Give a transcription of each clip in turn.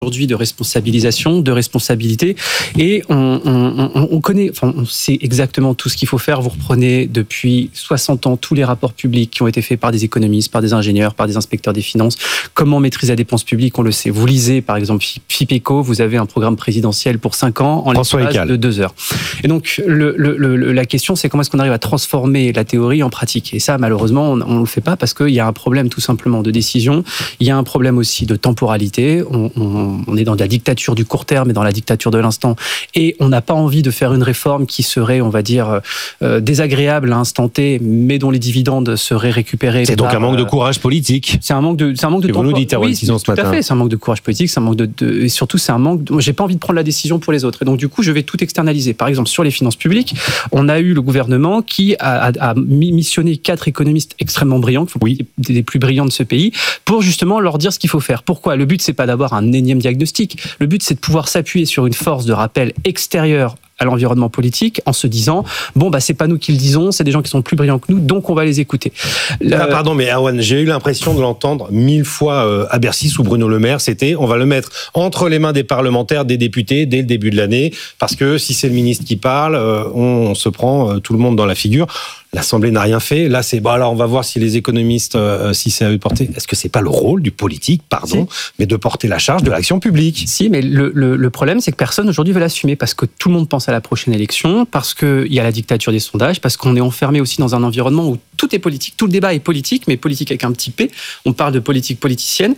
aujourd'hui de responsabilisation, de responsabilité, et on connaît, enfin, on sait exactement tout ce qu'il faut faire. Vous reprenez depuis 60 ans tous les rapports publics qui ont été faits par des économistes, par des ingénieurs, par des inspecteurs des finances. Comment maîtriser la dépense publique, on le sait. Vous lisez par exemple FIPECO, vous avez un programme présidentiel pour 5 ans en l'espace de 2 heures. Et donc la question, c'est comment est-ce qu'on arrive à transformer la théorie en pratique. Et ça, malheureusement, on ne le fait pas parce qu'il y a un problème tout simplement de décision. Il y a un problème aussi de temporalité. On est dans la dictature du court terme et dans la dictature de l'instant. Et on n'a pas envie de faire une réforme qui serait, on va dire, désagréable à instant T, mais dont les dividendes seraient récupérés. C'est donc un manque de courage politique. C'est un manque de temporalité. Vous nous dites, Erwan Tison, ce matin. Tout à fait, c'est un manque de courage politique, c'est un manque et surtout, c'est un manque j'ai pas envie de prendre la décision pour les autres. Et donc, du coup, je vais tout externaliser. Par exemple, sur les finances publiques, on a eu le gouvernement qui a missionné 4 économistes extrêmement brillants, des plus brillants de ce pays, pour justement leur dire ce qu'il faut faire. Pourquoi ? Le but, c'est pas d'avoir un énième diagnostic. Le but, c'est de pouvoir s'appuyer sur une force de rappel extérieure à l'environnement politique en se disant c'est pas nous qui le disons, c'est des gens qui sont plus brillants que nous, donc on va les écouter. Pardon, mais Erwan, j'ai eu l'impression de l'entendre 1000 fois à Bercy sous Bruno Le Maire. C'était on va le mettre entre les mains des parlementaires, des députés dès le début de l'année, parce que si c'est le ministre qui parle, on se prend tout le monde dans la figure. L'Assemblée n'a rien fait. Là, c'est alors on va voir si les économistes, si c'est à eux de porter. Est-ce que c'est pas le rôle du politique, mais de porter la charge de l'action publique ? Si, mais le problème, c'est que personne aujourd'hui veut l'assumer parce que tout le monde pense à la prochaine élection, parce qu'il y a la dictature des sondages, parce qu'on est enfermé aussi dans un environnement où tout est politique, tout le débat est politique, mais politique avec un petit P. On parle de politique politicienne.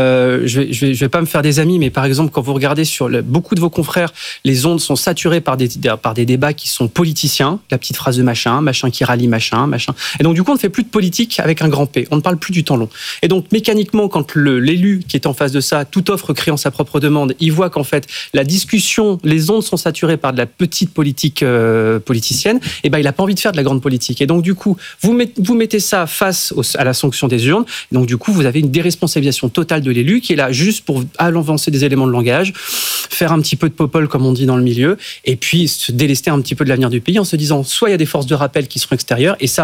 Je vais pas me faire des amis, mais par exemple, quand vous regardez sur beaucoup de vos confrères, les ondes sont saturées par des débats qui sont politiciens. La petite phrase de machin qui râle machin. Et donc, du coup, on ne fait plus de politique avec un grand P. On ne parle plus du temps long. Et donc, mécaniquement, quand l'élu qui est en face de ça, toute offre créant sa propre demande, il voit qu'en fait, la discussion, les ondes sont saturées par de la petite politique politicienne, et il n'a pas envie de faire de la grande politique. Et donc, du coup, vous mettez ça face à la sanction des urnes. Et donc, du coup, vous avez une déresponsabilisation totale de l'élu qui est là juste pour avancer des éléments de langage, faire un petit peu de popole, comme on dit dans le milieu, et puis se délester un petit peu de l'avenir du pays en se disant, soit il y a des forces de rappel qui seront extérieures, et ça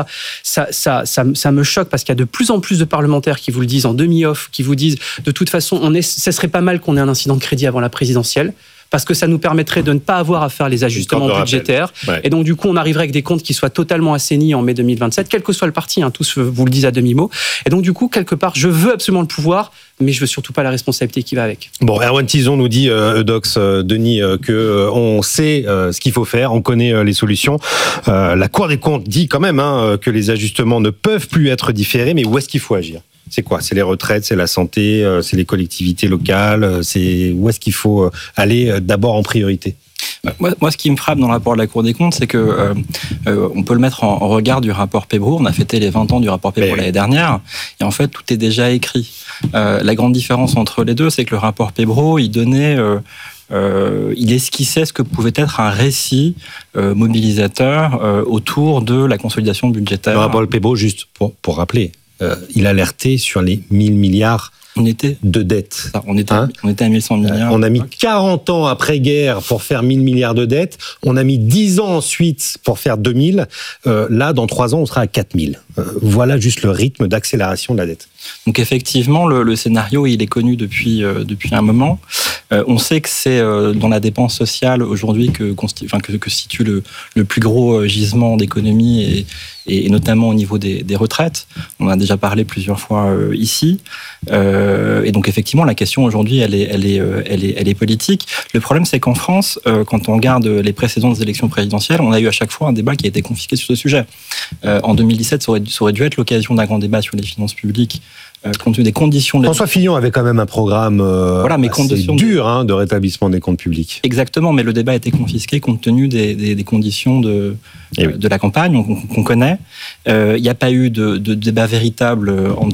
me choque parce qu'il y a de plus en plus de parlementaires qui vous le disent en demi-off, qui vous disent de toute façon, ça serait pas mal qu'on ait un incident de crédit avant la présidentielle, parce que ça nous permettrait de ne pas avoir à faire les ajustements budgétaires. Ouais. Et donc, du coup, on arriverait avec des comptes qui soient totalement assainis en mai 2027, quel que soit le parti, tous vous le disent à demi-mot. Et donc, du coup, quelque part, je veux absolument le pouvoir, mais je veux surtout pas la responsabilité qui va avec. Bon, Erwan Tison nous dit, Eudox Denis, que on sait ce qu'il faut faire, on connaît les solutions. La Cour des comptes dit quand même que les ajustements ne peuvent plus être différés, mais où est-ce qu'il faut agir ? C'est quoi ? C'est les retraites, c'est la santé, c'est les collectivités locales, c'est où est-ce qu'il faut aller d'abord en priorité ? Moi, ce qui me frappe dans le rapport de la Cour des comptes, c'est que on peut le mettre en regard du rapport Pébroux. On a fêté les 20 ans du rapport Pébroux l'année dernière, et en fait, tout est déjà écrit. La grande différence entre les deux, c'est que le rapport Pébroux, il donnait... il esquissait ce que pouvait être un récit mobilisateur autour de la consolidation budgétaire. Le rapport Pébroux, juste pour rappeler, il alertait sur les 1000 milliards de dettes. On était à 1100 milliards. On a mis 40 ans après-guerre pour faire 1000 milliards de dettes. On a mis 10 ans ensuite pour faire 2000. Là, dans 3 ans, on sera à 4000. Voilà juste le rythme d'accélération de la dette. Donc effectivement, le scénario, il est connu depuis un moment. On sait que c'est dans la dépense sociale aujourd'hui que situe le plus gros gisement d'économie et notamment au niveau des retraites. On en a déjà parlé plusieurs fois ici. Et donc effectivement, la question aujourd'hui, elle est politique. Le problème, c'est qu'en France, quand on regarde les précédentes élections présidentielles, on a eu à chaque fois un débat qui a été confisqué sur ce sujet. En 2017, ça aurait dû être l'occasion d'un grand débat sur les finances publiques. Compte tenu des conditions... François Fillon avait quand même un programme assez dur de rétablissement des comptes publics. Exactement, mais le débat a été confisqué compte tenu des conditions de la campagne qu'on connaît. Il n'y a pas eu de débat véritable en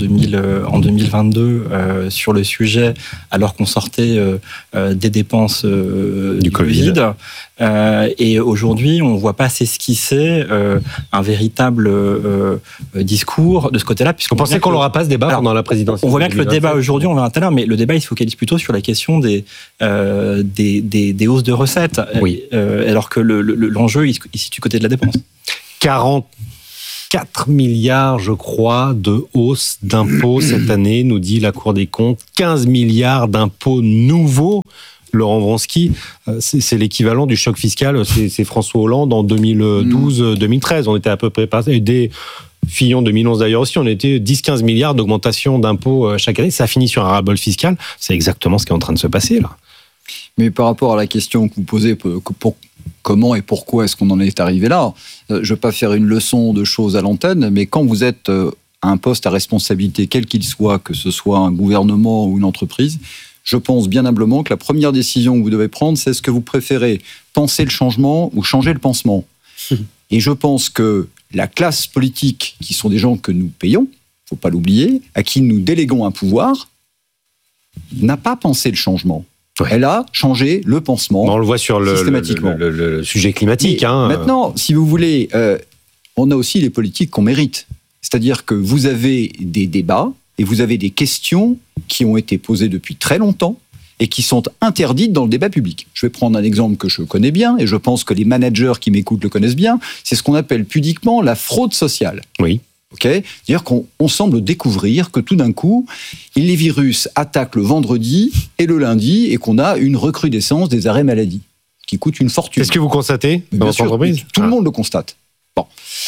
2022 sur le sujet, alors qu'on sortait des dépenses du Covid. Et aujourd'hui, on ne voit pas s'esquisser un véritable discours de ce côté-là. Vous pensez qu'on n'aura pas ce débat pendant la présidentielle ? On voit bien que le débat aujourd'hui, on verra tout à l'heure, mais le débat il se focalise plutôt sur la question des hausses de recettes, alors que l'enjeu il se situe du côté de la dépense. 4 milliards, je crois, de hausse d'impôts cette année, nous dit la Cour des comptes. 15 milliards d'impôts nouveaux. Laurent Vronsky, c'est l'équivalent du choc fiscal, c'est François Hollande en 2012-2013. On était à peu près pareil. Des Fillon 2011 d'ailleurs aussi, on était 10-15 milliards d'augmentation d'impôts chaque année. Ça finit sur un ras-le-bol fiscal. C'est exactement ce qui est en train de se passer là. Mais par rapport à la question que vous posez, comment et pourquoi est-ce qu'on en est arrivé là, je ne veux pas faire une leçon de choses à l'antenne, mais quand vous êtes à un poste à responsabilité, quel qu'il soit, que ce soit un gouvernement ou une entreprise, je pense bien humblement que la première décision que vous devez prendre, c'est est-ce que vous préférez penser le changement ou changer le pansement. Et je pense que la classe politique, qui sont des gens que nous payons, il ne faut pas l'oublier, à qui nous déléguons un pouvoir, n'a pas pensé le changement. Ouais. Elle a changé le pansement. On le voit sur le sujet climatique. Maintenant, si vous voulez, on a aussi les politiques qu'on mérite. C'est-à-dire que vous avez des débats et vous avez des questions qui ont été posées depuis très longtemps et qui sont interdites dans le débat public. Je vais prendre un exemple que je connais bien, et je pense que les managers qui m'écoutent le connaissent bien, c'est ce qu'on appelle pudiquement la fraude sociale. Oui. Okay ? C'est-à-dire qu'on semble découvrir que tout d'un coup, les virus attaquent le vendredi et le lundi, et qu'on a une recrudescence des arrêts maladie, qui coûte une fortune. C'est ce que vous constatez dans votre entreprise ? Tout le monde le constate. Bon.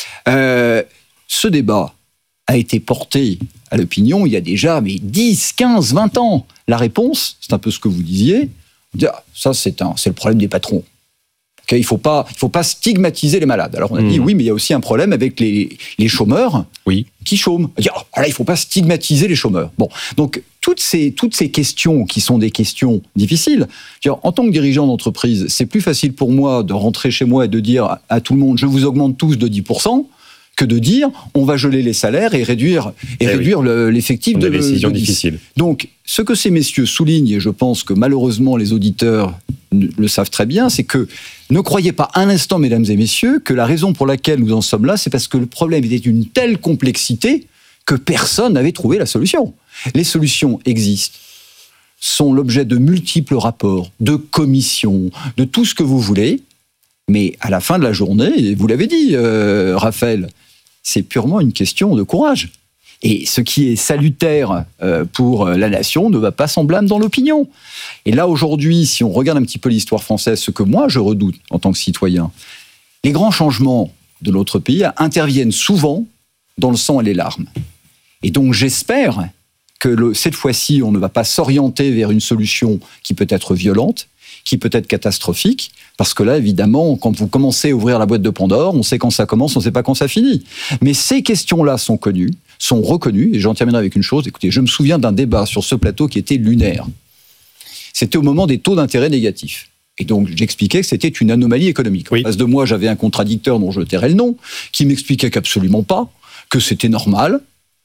Ce débat a été porté à l'opinion il y a déjà 10, 15, 20 ans. La réponse, c'est un peu ce que vous disiez. Ça, c'est le problème des patrons. Okay, il faut pas stigmatiser les malades. Alors on a dit oui, mais il y a aussi un problème avec les chômeurs qui chôment. Là, il faut pas stigmatiser les chômeurs. Bon, donc toutes ces questions qui sont des questions difficiles. En tant que dirigeant d'entreprise, c'est plus facile pour moi de rentrer chez moi et de dire à tout le monde je vous augmente tous de 10%. Que de dire on va geler les salaires et réduire l'effectif de décisions difficiles. Donc, ce que ces messieurs soulignent, et je pense que malheureusement les auditeurs le savent très bien, c'est que ne croyez pas un instant, mesdames et messieurs, que la raison pour laquelle nous en sommes là, c'est parce que le problème était d'une telle complexité que personne n'avait trouvé la solution. Les solutions existent, sont l'objet de multiples rapports, de commissions, de tout ce que vous voulez, mais à la fin de la journée, vous l'avez dit, Raphaël, c'est purement une question de courage. Et ce qui est salutaire pour la nation ne va pas sans blâme dans l'opinion. Et là, aujourd'hui, si on regarde un petit peu l'histoire française, ce que moi, je redoute en tant que citoyen, les grands changements de notre pays interviennent souvent dans le sang et les larmes. Et donc, j'espère que cette fois-ci, on ne va pas s'orienter vers une solution qui peut être violente, qui peut être catastrophique, parce que là, évidemment, quand vous commencez à ouvrir la boîte de Pandore, on sait quand ça commence, on ne sait pas quand ça finit. Mais ces questions-là sont connues, sont reconnues, et j'en terminerai avec une chose. Écoutez, je me souviens d'un débat sur ce plateau qui était lunaire. C'était au moment des taux d'intérêt négatifs. Et donc, j'expliquais que c'était une anomalie économique. En face de moi, j'avais un contradicteur dont je tairai le nom, qui m'expliquait qu'absolument pas, que c'était normal.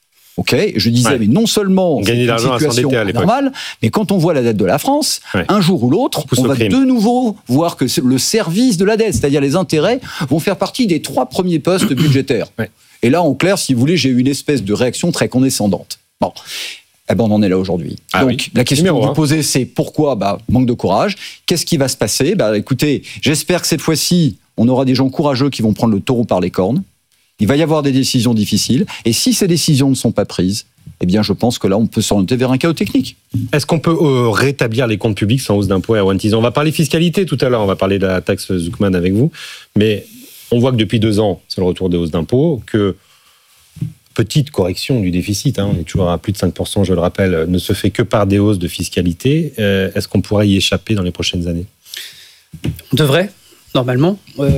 Okay, je disais, mais non seulement c'est une situation normale, mais quand on voit la dette de la France, un jour ou l'autre, on va de nouveau voir que le service de la dette, c'est-à-dire les intérêts, vont faire partie des 3 premiers postes budgétaires. Et là, en clair, si vous voulez, j'ai eu une espèce de réaction très condescendante. Bon, on en est là aujourd'hui. Donc, la question que vous posez, c'est pourquoi ? Manque de courage. Qu'est-ce qui va se passer ? Écoutez, j'espère que cette fois-ci, on aura des gens courageux qui vont prendre le taureau par les cornes. Il va y avoir des décisions difficiles. Et si ces décisions ne sont pas prises, eh bien, je pense que là, on peut s'orienter vers un chaos technique. Est-ce qu'on peut rétablir les comptes publics sans hausse d'impôts, Erwan Tizan ? On va parler fiscalité tout à l'heure, on va parler de la taxe Zuckman avec vous. Mais on voit que depuis 2 ans, c'est le retour des hausses d'impôts, que petite correction du déficit, on est toujours à plus de 5%, je le rappelle, ne se fait que par des hausses de fiscalité. Est-ce qu'on pourrait y échapper dans les prochaines années ? On devrait. Normalement,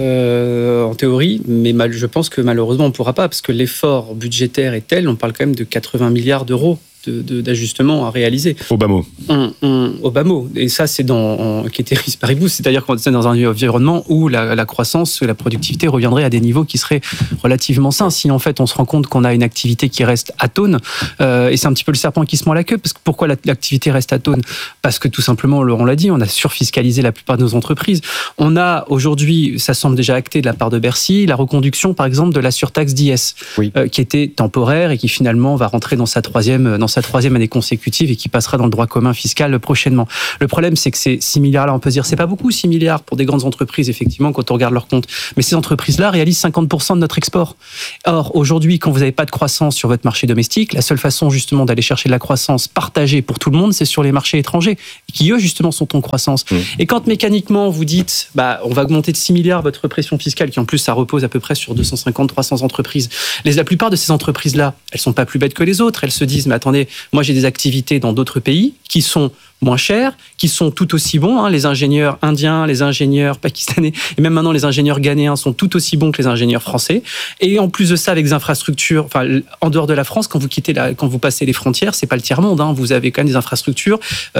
en théorie, mais je pense que malheureusement on ne pourra pas, parce que l'effort budgétaire est tel, on parle quand même de 80 milliards d'euros d'ajustements à réaliser. Au bas mot. Au bas mot. Et ça, c'est qui était risque paribus, c'est-à-dire qu'on est dans un environnement où la croissance, la productivité reviendrait à des niveaux qui seraient relativement sains. Si en fait on se rend compte qu'on a une activité qui reste atone, et c'est un petit peu le serpent qui se mord la queue, parce que pourquoi l'activité reste atone ? Parce que tout simplement, on l'a dit, on a surfiscalisé la plupart de nos entreprises. On a aujourd'hui, ça semble déjà acté de la part de Bercy, la reconduction par exemple de la surtaxe d'IS, qui était temporaire et qui finalement va rentrer dans sa troisième sa 3e année consécutive et qui passera dans le droit commun fiscal prochainement. Le problème, c'est que ces 6 milliards-là, on peut se dire, c'est pas beaucoup 6 milliards pour des grandes entreprises, effectivement, quand on regarde leurs comptes. Mais ces entreprises-là réalisent 50% de notre export. Or, aujourd'hui, quand vous n'avez pas de croissance sur votre marché domestique, la seule façon, justement, d'aller chercher de la croissance partagée pour tout le monde, c'est sur les marchés étrangers, qui, eux, justement, sont en croissance. Et quand, mécaniquement, vous dites, on va augmenter de 6 milliards votre pression fiscale, qui, en plus, ça repose à peu près sur 250-300 entreprises. La plupart de ces entreprises-là, elles sont pas plus bêtes que les autres. Elles se disent, mais attendez, moi, j'ai des activités dans d'autres pays qui sont moins chers, qui sont tout aussi bons. Les ingénieurs indiens, les ingénieurs pakistanais, et même maintenant les ingénieurs ghanéens sont tout aussi bons que les ingénieurs français. Et en plus de ça, avec des infrastructures, en dehors de la France, quand vous passez les frontières, c'est pas le tiers-monde. Vous avez quand même des infrastructures.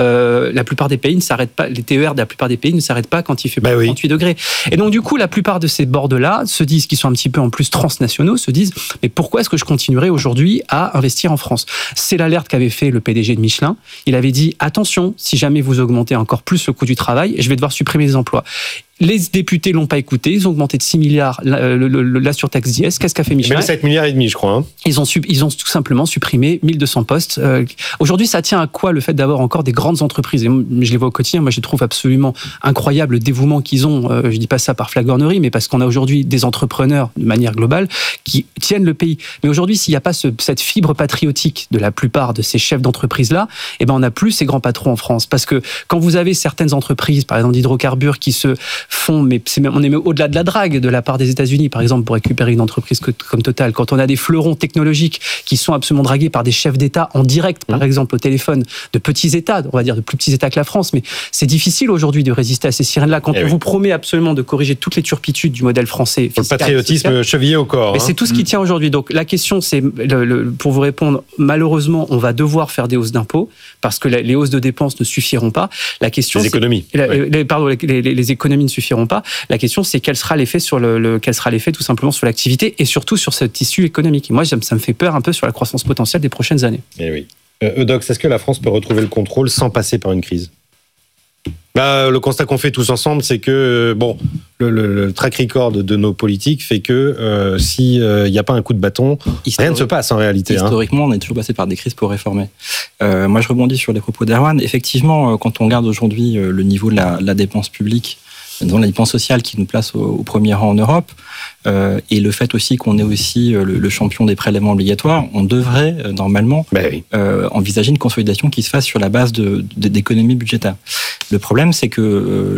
La plupart des pays ne s'arrêtent pas. Les TER de la plupart des pays ne s'arrêtent pas quand il fait plus de 38 degrés. Et donc du coup, la plupart de ces bords-là se disent, qui sont un petit peu en plus transnationaux, se disent, mais pourquoi est-ce que je continuerai aujourd'hui à investir en France ? C'est l'alerte qu'avait fait le PDG de Michelin. Il avait dit, attention, si jamais vous augmentez encore plus le coût du travail, je vais devoir supprimer des emplois. Les députés l'ont pas écouté, ils ont augmenté de 6 milliards la surtaxe d'IS. Qu'est-ce qu'a fait Michelin ? 7 milliards et demi, je crois. Ils ont tout simplement supprimé 1200 postes. Aujourd'hui, ça tient à quoi le fait d'avoir encore des grandes entreprises ? Et je les vois au quotidien, moi je trouve absolument incroyable le dévouement qu'ils ont. Je dis pas ça par flagornerie, mais parce qu'on a aujourd'hui des entrepreneurs de manière globale qui tiennent le pays. Mais aujourd'hui, s'il n'y a pas cette fibre patriotique de la plupart de ces chefs d'entreprise-là, on n'a plus ces grands patrons en France. Parce que quand vous avez certaines entreprises, par exemple d'hydrocarbures, qui se font, mais on est même au-delà de la drague de la part des États-Unis, par exemple, pour récupérer une entreprise comme Total. Quand on a des fleurons technologiques qui sont absolument dragués par des chefs d'État en direct, par exemple au téléphone, de petits États, on va dire de plus petits États que la France, mais c'est difficile aujourd'hui de résister à ces sirènes-là. Quand on vous promet absolument de corriger toutes les turpitudes du modèle français, le patriotisme chevillé au corps. Mais c'est tout ce qui tient aujourd'hui. Donc la question, c'est, pour vous répondre, malheureusement, on va devoir faire des hausses d'impôts parce que les hausses de dépenses ne suffiront pas. La question, les économies. Les économies ne suffiront pas. La question, c'est quel sera l'effet tout simplement sur l'activité et surtout sur ce tissu économique. Et moi, ça me fait peur un peu sur la croissance potentielle des prochaines années. Eh oui. Eudox, est-ce que la France peut retrouver le contrôle sans passer par une crise ? Le constat qu'on fait tous ensemble, c'est que le track record de nos politiques fait que s'il n'y a pas un coup de bâton, rien ne se passe en réalité. Historiquement, on est toujours passé par des crises pour réformer. Moi, je rebondis sur les propos d'Erwan. Effectivement, quand on regarde aujourd'hui le niveau de la dépense publique, dans la dépense sociale qui nous place au premier rang en Europe, et le fait aussi qu'on est aussi le champion des prélèvements obligatoires, on devrait normalement envisager une consolidation qui se fasse sur la base d'économies budgétaires. Le problème, c'est que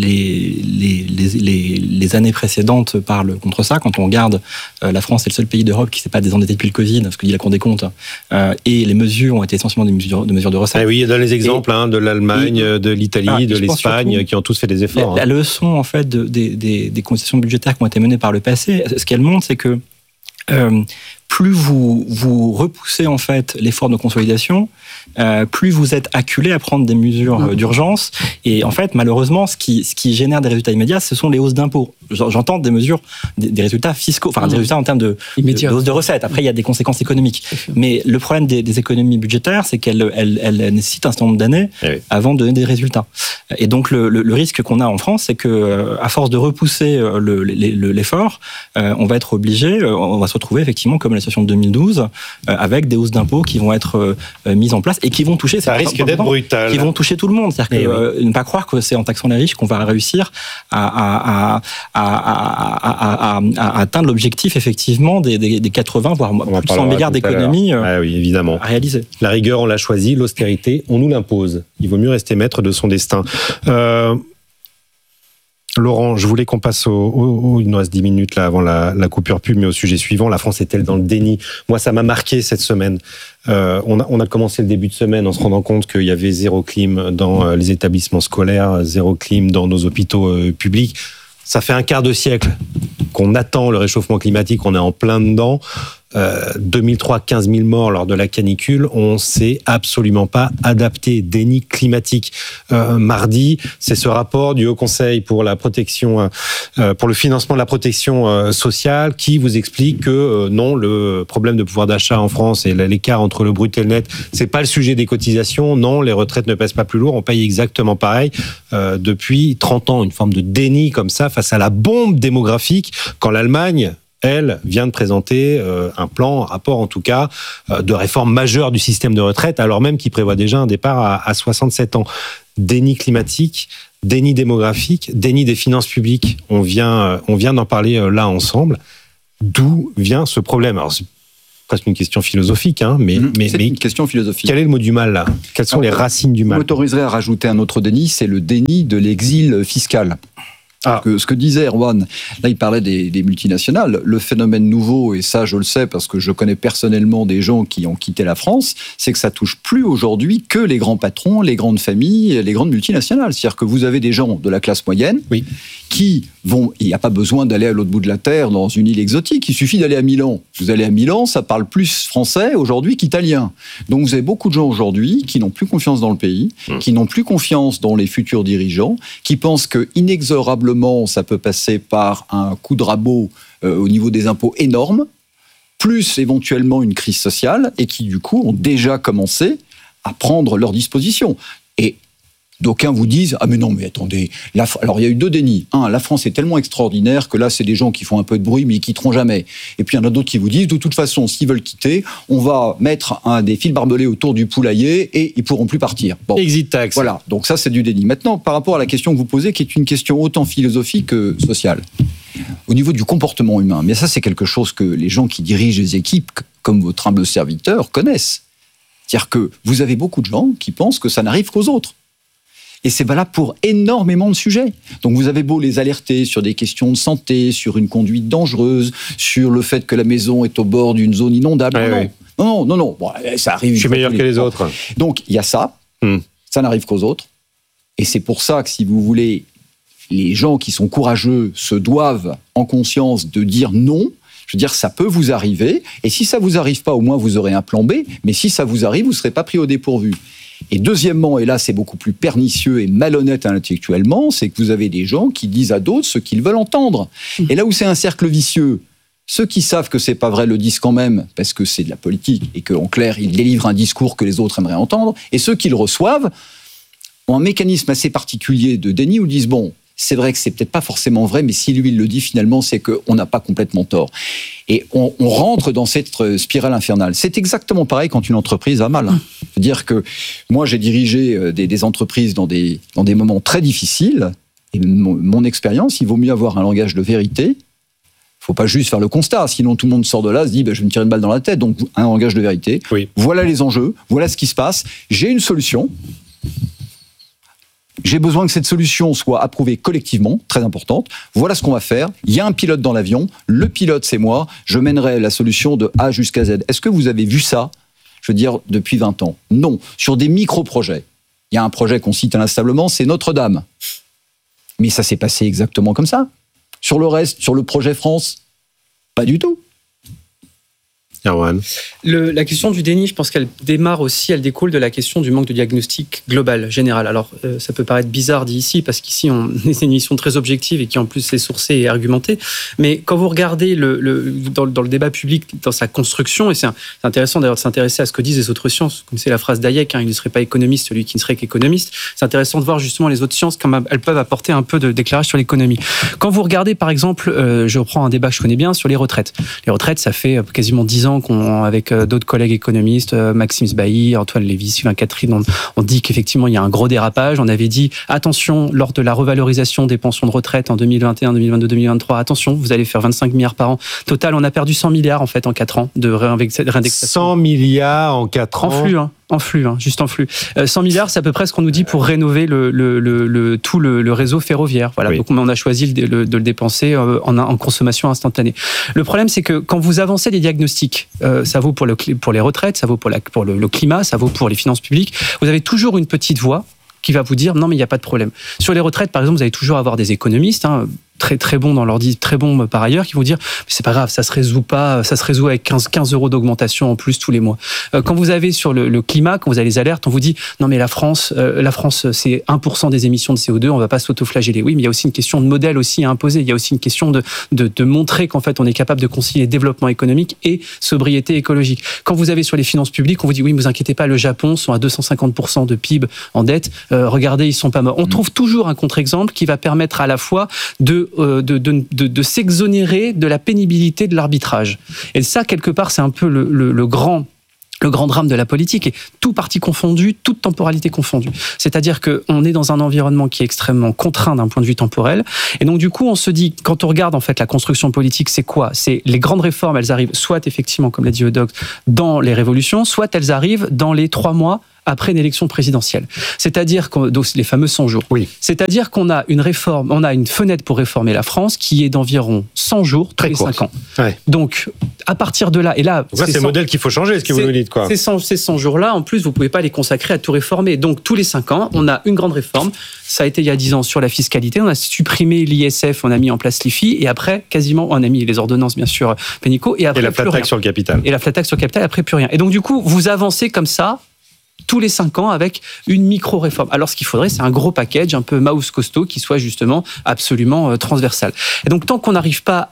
les années précédentes parlent contre ça. Quand on regarde, la France est le seul pays d'Europe qui ne s'est pas désendetté depuis le Covid, ce que dit la Cour des comptes, et les mesures ont été essentiellement des mesures de recettes. Oui, il y a les exemples de l'Allemagne, de l'Italie, de l'Espagne, qui ont tous fait des efforts. La leçon, en fait, des concessions budgétaires qui ont été menées par le passé, ce qu'elle montre, c'est que plus vous repoussez en fait l'effort de consolidation, plus vous êtes acculé à prendre des mesures d'urgence. Et en fait, malheureusement, ce qui génère des résultats immédiats, ce sont les hausses d'impôts. J'entends des mesures, des résultats fiscaux, des résultats en termes de hausse de recettes. Après, il y a des conséquences économiques. Mais le problème des économies budgétaires, c'est qu'elles nécessitent un certain nombre d'années avant de donner des résultats. Et donc, le risque qu'on a en France, c'est que, à force de repousser l'effort, on va être obligé, on va se retrouver effectivement comme la situation de 2012, avec des hausses d'impôts qui vont être mises en place et qui vont toucher. Ça risque d'être brutal. Qui vont toucher tout le monde. C'est-à-dire que ne pas croire que c'est en taxant les riches qu'on va réussir à atteindre l'objectif effectivement des 80 voire plus de 100 milliards d'économies évidemment. À réaliser. La rigueur, on l'a choisie, l'austérité, on nous l'impose. Il vaut mieux rester maître de son destin. Laurent, je voulais qu'on passe il nous reste 10 minutes là avant la coupure pub, mais au sujet suivant, la France est-elle dans le déni ? Moi, ça m'a marqué cette semaine. On a commencé le début de semaine en se rendant compte qu'il y avait zéro clim dans les établissements scolaires, zéro clim dans nos hôpitaux publics. Ça fait un quart de siècle qu'on attend le réchauffement climatique, on est en plein dedans. 2003, 15 000 morts lors de la canicule, on s'est absolument pas adapté. Déni climatique. Mardi, c'est ce rapport du Haut Conseil pour la protection, pour le financement de la protection sociale qui vous explique que non, le problème de pouvoir d'achat en France et l'écart entre le brut et le net, c'est pas le sujet des cotisations. Non, les retraites ne pèsent pas plus lourd. On paye exactement pareil depuis 30 ans. Une forme de déni comme ça face à la bombe démographique quand l'Allemagne, elle, vient de présenter un rapport en tout cas, de réforme majeure du système de retraite, alors même qu'il prévoit déjà un départ à 67 ans. Déni climatique, déni démographique, déni des finances publiques. On vient d'en parler là ensemble. D'où vient ce problème ? Alors, c'est presque une question philosophique, mais une question philosophique. Quel est le mot du mal là ? Quelles sont les racines du mal ? Vous m'autoriserez à rajouter un autre déni, c'est le déni de l'exil fiscal. Ce que disait Erwan, là il parlait des multinationales, le phénomène nouveau, et ça je le sais parce que je connais personnellement des gens qui ont quitté la France, c'est que ça touche plus aujourd'hui que les grands patrons, les grandes familles, les grandes multinationales. C'est-à-dire que vous avez des gens de la classe moyenne qui vont, il n'y a pas besoin d'aller à l'autre bout de la terre dans une île exotique, il suffit d'aller à Milan. Vous allez à Milan, ça parle plus français aujourd'hui qu'italien. Donc vous avez beaucoup de gens aujourd'hui qui n'ont plus confiance dans le pays, qui n'ont plus confiance dans les futurs dirigeants, qui pensent que inexorablement ça peut passer par un coup de rabot au niveau des impôts énorme, plus éventuellement une crise sociale, et qui du coup ont déjà commencé à prendre leurs dispositions. Et d'aucuns vous disent « Ah mais non, mais attendez, alors il y a eu deux dénis. Un, la France est tellement extraordinaire que là, c'est des gens qui font un peu de bruit, mais ils quitteront jamais. » Et puis il y en a d'autres qui vous disent « De toute façon, s'ils veulent quitter, on va mettre des fils barbelés autour du poulailler et ils pourront plus partir. » Exit tax. Voilà, donc ça c'est du déni. Maintenant, par rapport à la question que vous posez, qui est une question autant philosophique que sociale, au niveau du comportement humain, mais ça c'est quelque chose que les gens qui dirigent les équipes, comme votre humble serviteur, connaissent. C'est-à-dire que vous avez beaucoup de gens qui pensent que ça n'arrive qu'aux autres. Et c'est valable pour énormément de sujets. Donc vous avez beau les alerter sur des questions de santé, sur une conduite dangereuse, sur le fait que la maison est au bord d'une zone inondable. Non. Bon, ça arrive. Je suis meilleur que les autres. Donc il y a ça. Ça n'arrive qu'aux autres. Et c'est pour ça que si vous voulez, les gens qui sont courageux se doivent en conscience de dire non. Je veux dire, ça peut vous arriver. Et si ça vous arrive pas, au moins vous aurez un plan B. Mais si ça vous arrive, vous ne serez pas pris au dépourvu. Et deuxièmement, et là c'est beaucoup plus pernicieux et malhonnête intellectuellement, c'est que vous avez des gens qui disent à d'autres ce qu'ils veulent entendre. Et là où c'est un cercle vicieux, ceux qui savent que c'est pas vrai le disent quand même, parce que c'est de la politique, et qu'en clair, ils délivrent un discours que les autres aimeraient entendre, et ceux qui le reçoivent ont un mécanisme assez particulier de déni où ils disent, bon, c'est vrai que c'est peut-être pas forcément vrai, mais si lui il le dit finalement, c'est qu'on n'a pas complètement tort. Et on rentre dans cette spirale infernale. C'est exactement pareil quand une entreprise va mal. C'est-à-dire que moi j'ai dirigé des entreprises dans des moments très difficiles, et mon expérience, il vaut mieux avoir un langage de vérité. Faut pas juste faire le constat, sinon tout le monde sort de là, se dit je vais me tirer une balle dans la tête. Donc un langage de vérité. Voilà les enjeux, voilà ce qui se passe. J'ai une solution. J'ai besoin que cette solution soit approuvée collectivement, très importante. Voilà ce qu'on va faire. Il y a un pilote dans l'avion. Le pilote, c'est moi. Je mènerai la solution de A jusqu'à Z. Est-ce que vous avez vu ça, je veux dire, depuis 20 ans ? Non. Sur des micro-projets. Il y a un projet qu'on cite inlassablement, c'est Notre-Dame. Mais ça s'est passé exactement comme ça. Sur le reste, sur le projet France, pas du tout. La question du déni, je pense qu'elle démarre aussi, elle découle de la question du manque de diagnostic global, général. Alors, ça peut paraître bizarre dit ici, parce qu'ici, on est une émission très objective et qui en plus est sourcée et argumentée. Mais quand vous regardez dans le débat public, dans sa construction, et c'est intéressant d'ailleurs de s'intéresser à ce que disent les autres sciences, comme c'est la phrase d'Hayek, il ne serait pas économiste, celui qui ne serait qu'économiste. C'est intéressant de voir justement les autres sciences, comme elles peuvent apporter un peu d'éclairage sur l'économie. Quand vous regardez, par exemple, je reprends un débat que je connais bien sur les retraites. Les retraites, ça fait quasiment 10 ans avec d'autres collègues économistes, Maxime Sbailly, Antoine Lévy, Sylvain Catherine, on dit qu'effectivement il y a un gros dérapage. On avait dit attention, lors de la revalorisation des pensions de retraite en 2021, 2022, 2023, attention, vous allez faire 25 milliards par an. Total, on a perdu 100 milliards en fait en 4 ans de réindexation. 100 milliards en 4 ans. En flux, juste en flux. 100 milliards, c'est à peu près ce qu'on nous dit pour rénover tout le réseau ferroviaire. Voilà. Oui. Donc on a choisi de le dépenser en consommation instantanée. Le problème, c'est que quand vous avancez des diagnostics, ça vaut pour les retraites, ça vaut pour le climat, ça vaut pour les finances publiques, vous avez toujours une petite voix qui va vous dire non mais il n'y a pas de problème. Sur les retraites, par exemple, vous allez toujours avoir des économistes, très bons dans leur dit, très bons par ailleurs, qui vont dire mais c'est pas grave, ça se résout avec 15 euros d'augmentation en plus tous les mois. Quand vous avez sur le climat, quand vous avez les alertes, on vous dit non mais la France c'est 1% des émissions de CO2, on va pas s'autoflageller. Oui, mais il y a aussi une question de modèle aussi à imposer. Il y a aussi une question de montrer qu'en fait on est capable de concilier développement économique et sobriété écologique. Quand vous avez sur les finances publiques, on vous dit oui, mais vous inquiétez pas, le Japon sont à 250% de PIB en dette. Regardez, ils sont pas morts. On trouve toujours un contre-exemple qui va permettre à la fois de de s'exonérer de la pénibilité de l'arbitrage. Et ça, quelque part, c'est un peu le grand drame de la politique, et tout parti confondu, toute temporalité confondue. C'est-à-dire qu'on est dans un environnement qui est extrêmement contraint d'un point de vue temporel, et donc du coup on se dit, quand on regarde en fait la construction politique, c'est quoi ? C'est les grandes réformes, elles arrivent soit effectivement, comme l'a dit Eudox, dans les révolutions, soit elles arrivent dans les 3 mois après une élection présidentielle. C'est-à-dire donc les fameux 100 jours. Oui. C'est-à-dire qu'on a une réforme, on a une fenêtre pour réformer la France qui est d'environ 100 jours tous les 5 ans. Ouais. Donc, à partir de là, et là... Donc là, c'est le modèle qu'il faut changer, ce que vous nous dites, quoi. Ces 100 jours-là, en plus, vous ne pouvez pas les consacrer à tout réformer. Donc, tous les 5 ans, on a une grande réforme. Ça a été il y a 10 ans sur la fiscalité. On a supprimé l'ISF, on a mis en place l'IFI, et après, quasiment, on a mis les ordonnances, bien sûr, Pénicaud, et après, et la flat tax sur le capital. Et la flat tax sur le capital, après, plus rien. Et donc, du coup, vous avancez comme ça, tous les 5 ans avec une micro-réforme. Alors, ce qu'il faudrait, c'est un gros package, un peu mouse costaud, qui soit justement absolument transversal. Et donc, tant qu'on n'arrive pas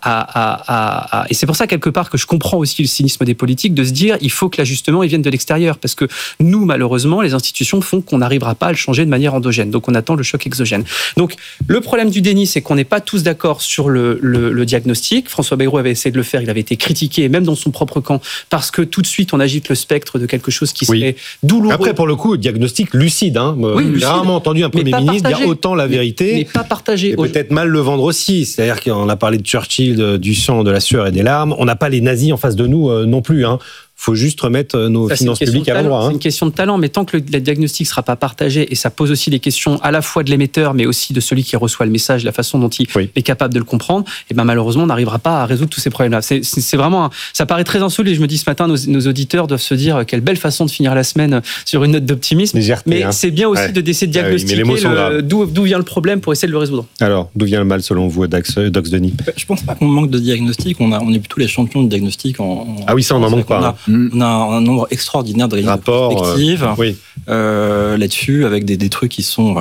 et c'est pour ça, quelque part, que je comprends aussi le cynisme des politiques, de se dire, il faut que l'ajustement, il vienne de l'extérieur. Parce que nous, malheureusement, les institutions font qu'on n'arrivera pas à le changer de manière endogène. Donc, on attend le choc exogène. Donc, le problème du déni, c'est qu'on n'est pas tous d'accord sur le diagnostic. François Bayrou avait essayé de le faire, il avait été critiqué, même dans son propre camp, parce que tout de suite, on agite le spectre de quelque chose qui serait douloureux. Après, pour le coup, diagnostic lucide. Oui, j'ai rarement entendu un Premier ministre dire autant la vérité. Mais pas partagé. Et peut-être mal le vendre aussi. C'est-à-dire qu'on a parlé de Churchill, du sang, de la sueur et des larmes. On n'a pas les nazis en face de nous non plus. Faut juste remettre nos finances publiques à l'endroit. C'est une question de talent, mais tant que le diagnostic ne sera pas partagé, et ça pose aussi les questions à la fois de l'émetteur, mais aussi de celui qui reçoit le message, la façon dont il est capable de le comprendre, et ben malheureusement, on n'arrivera pas à résoudre tous ces problèmes-là. C'est vraiment, ça paraît très insolite. Je me dis ce matin, nos auditeurs doivent se dire quelle belle façon de finir la semaine sur une note d'optimisme. Mais c'est bien aussi d'essayer de diagnostiquer d'où vient le problème pour essayer de le résoudre. Alors, d'où vient le mal selon vous, Dox Denis ? Je pense pas qu'on manque de diagnostic. On est plutôt les champions de diagnostic. Ah oui, ça, on n'en manque pas. On a un nombre extraordinaire de perspectives là-dessus, avec des trucs qui sont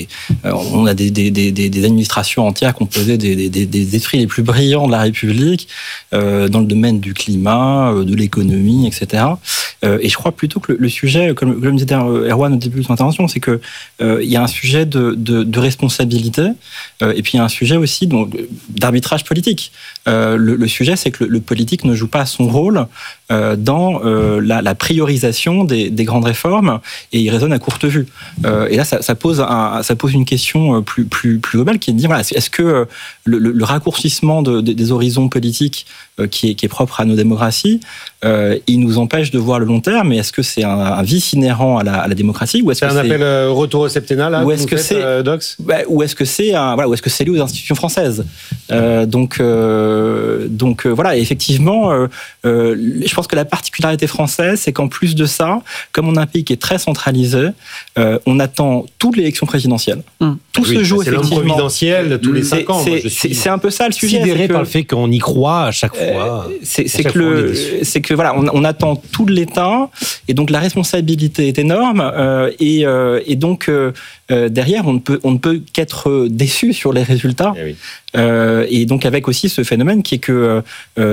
on a des administrations entières composées des esprits les plus brillants de la République dans le domaine du climat, de l'économie, etc. Et je crois plutôt que le sujet, comme disait Erwan au début de son intervention, c'est que il y a un sujet de responsabilité et puis il y a un sujet aussi d'arbitrage politique. Le sujet, c'est que le politique ne joue pas son rôle dans la priorisation des grandes réformes, et il raisonne à courte vue. Et là, ça pose une question plus globale, qui est de dire, est-ce que le raccourcissement des horizons politiques qui est propre à nos démocraties, il nous empêche de voir le long terme, mais est-ce que c'est un vice inhérent à la démocratie, ou est-ce que c'est un appel retour au septennat, là, ou est-ce que c'est Dox, ou est-ce que c'est lié aux institutions françaises? Donc voilà, effectivement, je pense que la particularité française, c'est qu'en plus de ça, comme on a un pays qui est très centralisé, on attend toute l'élection présidentielle. Tout se joue effectivement. C'est l'homme providentiel tous les 5 ans. C'est un peu ça le sujet. Sidéré par le fait qu'on y croit à chaque fois. C'est que voilà, on attend tout de l'État, et donc la responsabilité est énorme, et donc derrière, on ne peut qu'être déçu sur les résultats. Et donc avec aussi ce phénomène qui est que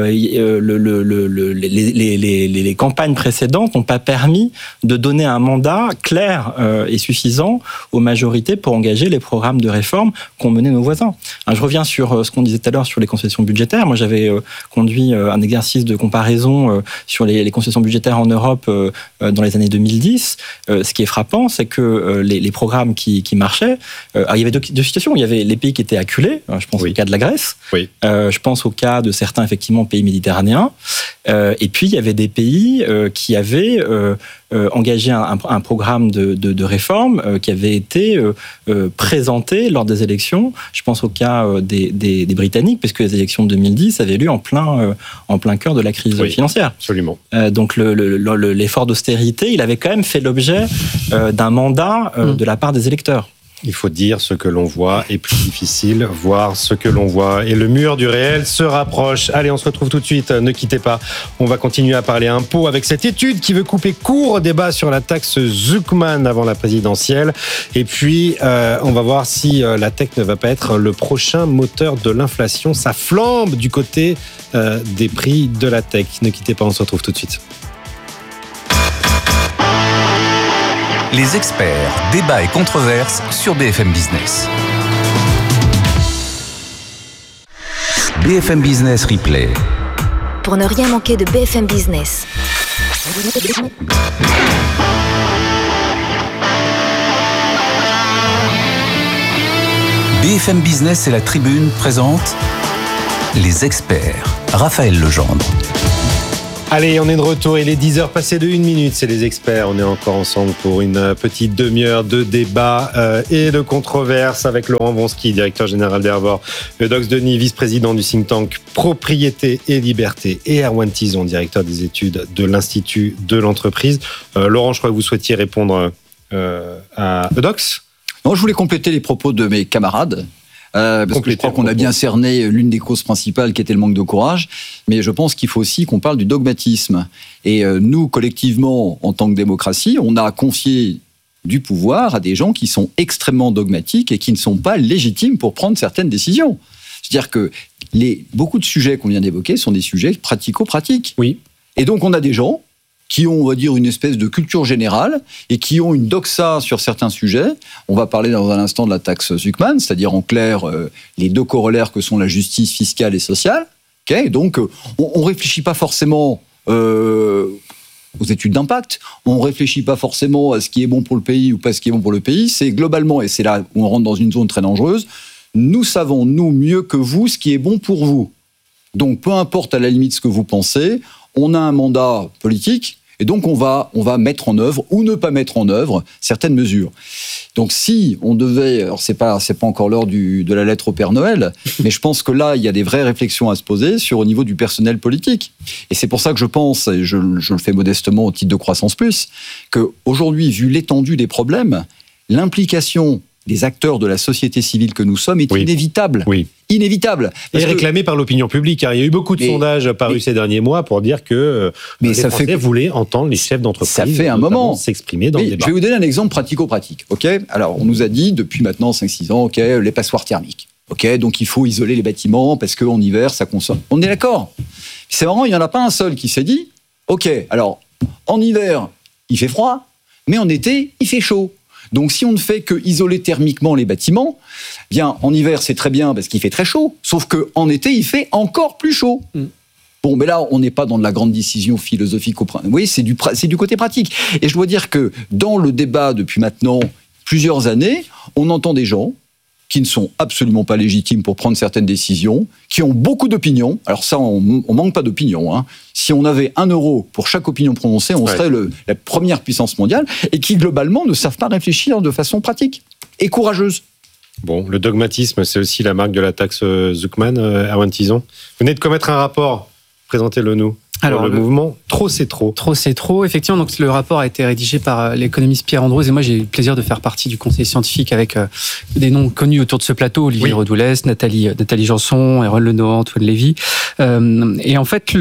les campagnes précédentes n'ont pas permis de donner un mandat clair et suffisant aux majorités pour engager les programmes de réforme qu'ont mené nos voisins. Je reviens sur ce qu'on disait tout à l'heure sur les concessions budgétaires. Moi, j'avais conduit un exercice de comparaison sur les concessions budgétaires en Europe dans les années 2010. Ce qui est frappant, c'est que les programmes qui marchaient, il y avait deux situations. Il y avait les pays qui étaient acculés, je pense au cas de la Grèce, je pense au cas de certains effectivement pays méditerranéens, et puis il y avait des pays qui avaient engagé un programme de réforme qui avait été présenté lors des élections. Je pense au cas des Britanniques, puisque les élections de 2010 avaient lieu en plein cœur de la crise financière. Absolument. Donc l'effort d'austérité, il avait quand même fait l'objet d'un mandat de la part des électeurs. Il faut dire ce que l'on voit est plus difficile, voir ce que l'on voit. Et le mur du réel se rapproche. Allez, on se retrouve tout de suite, ne quittez pas. On va continuer à parler impôts avec cette étude qui veut couper court au débat sur la taxe Zuckman avant la présidentielle. Et puis, on va voir si la tech ne va pas être le prochain moteur de l'inflation. Ça flambe du côté des prix de la tech. Ne quittez pas, on se retrouve tout de suite. Les experts, débats et controverses sur BFM Business. BFM Business Replay. Pour ne rien manquer de BFM Business. BFM Business et la Tribune présentent Les Experts. Raphaël Legendre. Allez, on est de retour. Il est 10h passé de 1 minute. C'est Les Experts. On est encore ensemble pour une petite demi-heure de débat et de controverse avec Laurent Wronski, directeur général d'Hervor, Eudoxe Denis, vice-président du think tank Propriété et Liberté, et Erwan Tison, directeur des études de l'Institut de l'entreprise. Laurent, je crois que vous souhaitiez répondre à Eudoxe. Non, je voulais compléter les propos de mes camarades. Parce que je crois qu'on a bien cerné l'une des causes principales qui était le manque de courage, mais je pense qu'il faut aussi qu'on parle du dogmatisme. Et nous, collectivement, en tant que démocratie, on a confié du pouvoir à des gens qui sont extrêmement dogmatiques et qui ne sont pas légitimes pour prendre certaines décisions. C'est-à-dire que beaucoup de sujets qu'on vient d'évoquer sont des sujets pratico-pratiques. Oui. Et donc on a des gens qui ont, on va dire, une espèce de culture générale et qui ont une doxa sur certains sujets. On va parler dans un instant de la taxe Zuckman, c'est-à-dire en clair les deux corollaires que sont la justice fiscale et sociale. Okay, donc on réfléchit pas forcément aux études d'impact, on réfléchit pas forcément à ce qui est bon pour le pays ou pas ce qui est bon pour le pays. C'est globalement, et c'est là où on rentre dans une zone très dangereuse, nous savons, nous, mieux que vous, ce qui est bon pour vous. Donc peu importe à la limite ce que vous pensez, on a un mandat politique. Et donc, on va mettre en œuvre ou ne pas mettre en œuvre certaines mesures. Donc, si on devait... Alors, c'est pas encore l'heure de la lettre au Père Noël, mais je pense que là, il y a des vraies réflexions à se poser au niveau du personnel politique. Et c'est pour ça que je pense, et je le fais modestement au titre de Croissance Plus, qu'aujourd'hui, vu l'étendue des problèmes, l'implication des acteurs de la société civile que nous sommes est inévitable. Oui. Inévitable. Et réclamé par l'opinion publique. Il y a eu beaucoup de sondages parus ces derniers mois pour dire que les Français voulaient entendre les chefs d'entreprise ça fait un moment s'exprimer dans le débat. Je vais vous donner un exemple pratico-pratique. Okay, alors, on nous a dit depuis maintenant 5-6 ans, les passoires thermiques. Donc il faut isoler les bâtiments parce qu'en hiver, ça consomme. On est d'accord. C'est marrant, il n'y en a pas un seul qui s'est dit, alors en hiver, il fait froid, mais en été, il fait chaud. Donc, si on ne fait que isoler thermiquement les bâtiments, bien, en hiver, c'est très bien parce qu'il fait très chaud. Sauf qu'en été, il fait encore plus chaud. Bon, mais là, on n'est pas dans de la grande décision philosophique. Oui, c'est du côté pratique. Et je dois dire que dans le débat depuis maintenant plusieurs années, on entend des gens qui ne sont absolument pas légitimes pour prendre certaines décisions, qui ont beaucoup d'opinions. Alors ça, on manque pas d'opinions. Hein. Si on avait 1 euro pour chaque opinion prononcée, on serait la première puissance mondiale, et qui, globalement, ne savent pas réfléchir de façon pratique et courageuse. Bon, le dogmatisme, c'est aussi la marque de la taxe Zuckman, Erwan Tison. Vous venez de commettre un rapport, présentez-le nous. Alors, le mouvement Trop c'est trop. Trop c'est trop. Effectivement, donc le rapport a été rédigé par l'économiste Pierre Andrews et moi j'ai eu le plaisir de faire partie du conseil scientifique avec des noms connus autour de ce plateau, Olivier Redoulès, Nathalie Janson, Erwan Lenoir, Antoine Lévy. Et en fait,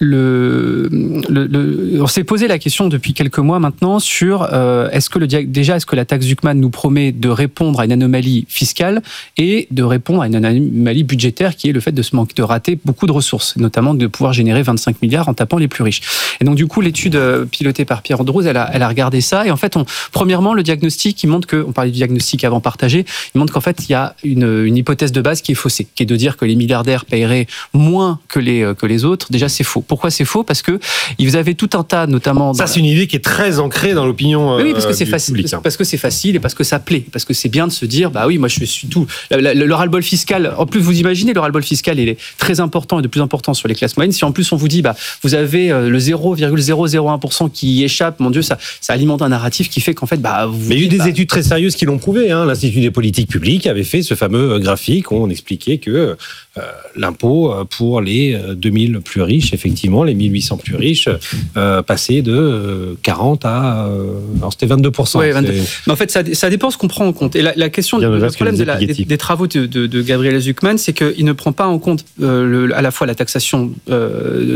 on s'est posé la question depuis quelques mois maintenant sur est-ce que la taxe Zuckman nous promet de répondre à une anomalie fiscale et de répondre à une anomalie budgétaire qui est le fait de rater beaucoup de ressources, notamment de pouvoir générer 25 milliards en tapant les plus riches. Et donc du coup, l'étude pilotée par Pierre Andrews, elle a regardé ça. Et en fait, premièrement, le diagnostic, il montre que, on parlait du diagnostic avant partagé, il montre qu'en fait, il y a une hypothèse de base qui est faussée, qui est de dire que les milliardaires paieraient moins que les autres. Déjà, c'est faux. Pourquoi c'est faux ? Parce que vous avez tout un tas, notamment... Ça, c'est une idée qui est très ancrée dans l'opinion publique. Oui, parce que c'est facile. Public, hein. Parce que c'est facile et parce que ça plaît. Parce que c'est bien de se dire, bah oui, moi je suis tout. Le ras-le-bol fiscal, en plus, vous imaginez, le ras-le-bol fiscal, il est très important et de plus important sur les classes moyennes. Si en plus on vous dit, bah, vous avez le 0,001% qui y échappe, mon Dieu, ça alimente un narratif qui fait qu'en fait, bah, mais il y a eu des études très sérieuses qui l'ont prouvé. Hein. L'Institut des politiques publiques avait fait ce fameux graphique où on expliquait que l'impôt pour les 2000 plus riches, effectivement, les 1800 plus riches, passait de 40 à... alors c'était 22%. Ouais, 22. Mais en fait, ça dépend ce qu'on prend en compte. Et la question, le problème des travaux de Gabriel Zuckman, c'est qu'il ne prend pas en compte à la fois la taxation, notamment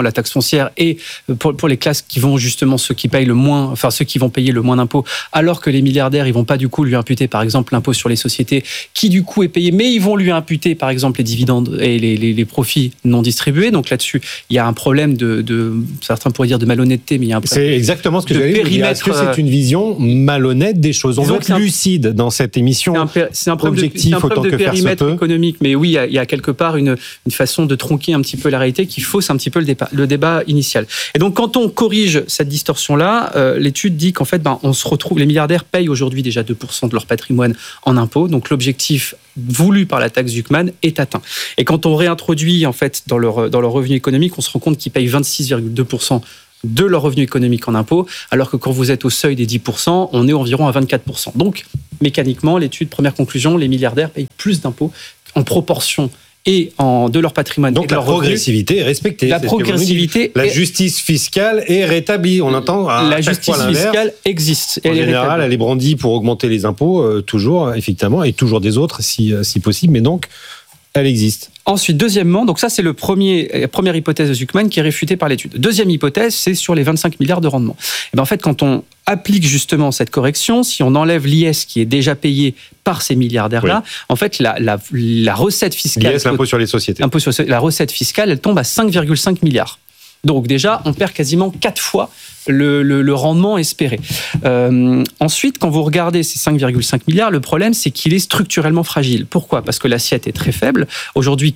la taxe foncière et pour les classes qui vont justement ceux qui payent le moins, enfin ceux qui vont payer le moins d'impôts, alors que les milliardaires, ils vont pas du coup lui imputer par exemple l'impôt sur les sociétés, qui du coup est payé, mais ils vont lui imputer par exemple les dividendes et les profits non distribués. Donc là-dessus, il y a un problème de certains pourraient dire de malhonnêteté, mais il y a un problème. C'est exactement ce que j'allais dire. Est-ce que c'est une vision malhonnête des choses? On veut être lucide dans cette émission. C'est un problème de périmètre économique, mais oui, il y a quelque part une façon de tronquer un petit peu la réalité qui fausse un petit peu le débat initial. Et donc, quand on corrige cette distorsion-là, l'étude dit qu'en fait, on se retrouve, les milliardaires payent aujourd'hui déjà 2% de leur patrimoine en impôts, donc l'objectif voulu par la taxe Zuckman est atteint. Et quand on réintroduit en fait dans leur revenu économique, on se rend compte qu'ils payent 26,2% de leur revenu économique en impôts, alors que quand vous êtes au seuil des 10%, on est environ à 24%. Donc, mécaniquement, l'étude, première conclusion, les milliardaires payent plus d'impôts en proportion et de leur patrimoine. Donc et de la progressivité est respectée. La progressivité, la justice fiscale est rétablie. On entend la justice fiscale existe. En général, elle est brandie pour augmenter les impôts, toujours, effectivement, et toujours des autres, si possible. Mais donc, elle existe. Ensuite, deuxièmement, donc ça c'est la première hypothèse de Zuckman qui est réfutée par l'étude. Deuxième hypothèse, c'est sur les 25 milliards de rendement. Et bien en fait, quand on applique justement cette correction, si on enlève l'IS qui est déjà payé par ces milliardaires-là, en fait, la recette fiscale... L'IS, l'impôt sur les sociétés. La recette fiscale, elle tombe à 5,5 milliards. Donc déjà, on perd quasiment 4 fois le rendement espéré. Ensuite, quand vous regardez ces 5,5 milliards, le problème, c'est qu'il est structurellement fragile. Pourquoi ? Parce que l'assiette est très faible. Aujourd'hui,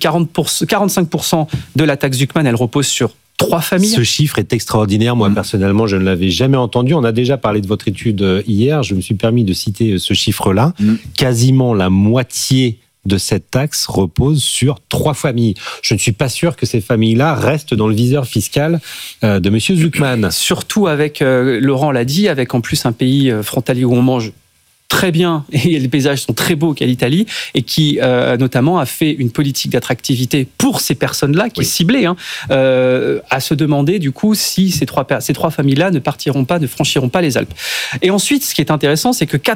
45% de la taxe Zuckman, elle repose sur 3 familles. Ce chiffre est extraordinaire. Moi, personnellement, je ne l'avais jamais entendu. On a déjà parlé de votre étude hier. Je me suis permis de citer ce chiffre-là. Quasiment la moitié de cette taxe repose sur 3 familles. Je ne suis pas sûr que ces familles-là restent dans le viseur fiscal de M. Zuckman. Surtout avec, Laurent l'a dit, avec en plus un pays frontalier où on mange très bien et les paysages sont très beaux qu'à l'Italie et qui notamment a fait une politique d'attractivité pour ces personnes-là qui est ciblée, à se demander du coup si ces trois familles-là ne franchiront pas les Alpes. Et ensuite, ce qui est intéressant, c'est que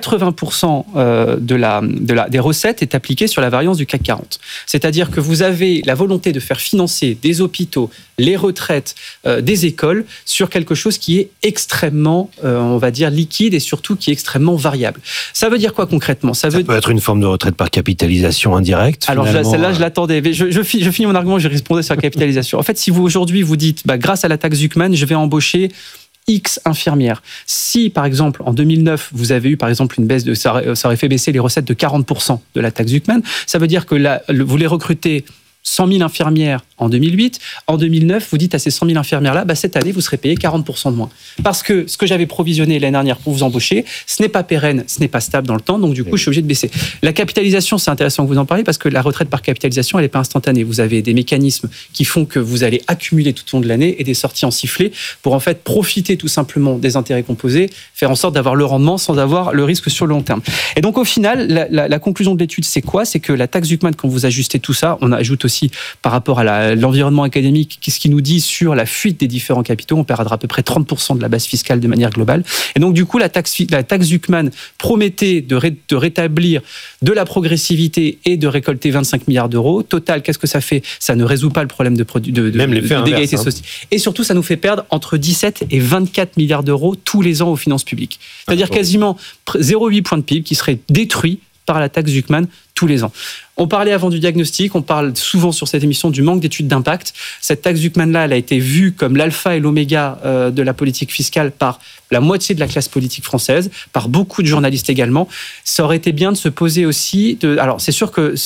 80% des recettes est appliquée sur la variance du CAC 40. C'est-à-dire que vous avez la volonté de faire financer des hôpitaux, les retraites, des écoles sur quelque chose qui est extrêmement, on va dire, liquide et surtout qui est extrêmement variable. Ça veut dire quoi concrètement ? Ça peut être une forme de retraite par capitalisation indirecte. Alors celle-là, je l'attendais. Mais je finis mon argument, je répondais sur la capitalisation. En fait, si vous aujourd'hui vous dites, grâce à la taxe Zuckman, je vais embaucher X infirmières. Si, par exemple, en 2009, vous avez eu, par exemple, une baisse ça aurait fait baisser les recettes de 40% de la taxe Zuckman, ça veut dire que vous les recrutez 100 000 infirmières en 2008. En 2009, vous dites à ces 100 000 infirmières-là, cette année, vous serez payé 40% de moins. Parce que ce que j'avais provisionné l'année dernière pour vous embaucher, ce n'est pas pérenne, ce n'est pas stable dans le temps, donc du coup, je suis obligé de baisser. La capitalisation, c'est intéressant que vous en parliez, parce que la retraite par capitalisation, elle n'est pas instantanée. Vous avez des mécanismes qui font que vous allez accumuler tout au long de l'année et des sorties en sifflet pour en fait profiter tout simplement des intérêts composés, faire en sorte d'avoir le rendement sans avoir le risque sur le long terme. Et donc, au final, la conclusion de l'étude, c'est quoi ? C'est que la taxe Zuckman, quand vous ajustez tout ça, on ajoute aussi par rapport à l'environnement académique, qu'est-ce qu'il nous dit sur la fuite des différents capitaux ? On perdra à peu près 30% de la base fiscale de manière globale. Et donc, du coup, la taxe Zuckman promettait de rétablir de la progressivité et de récolter 25 milliards d'euros. Total, qu'est-ce que ça fait ? Ça ne résout pas le problème d'égalité sociale. Et surtout, ça nous fait perdre entre 17 et 24 milliards d'euros tous les ans aux finances publiques. C'est-à-dire quasiment 0,8 points de PIB qui seraient détruits par la taxe Zuckman tous les ans. On parlait avant du diagnostic, on parle souvent sur cette émission du manque d'études d'impact. Cette taxe Zuckman-là, elle a été vue comme l'alpha et l'oméga de la politique fiscale par la moitié de la classe politique française, par beaucoup de journalistes également. Ça aurait été bien de se poser aussi... Alors, c'est sûr que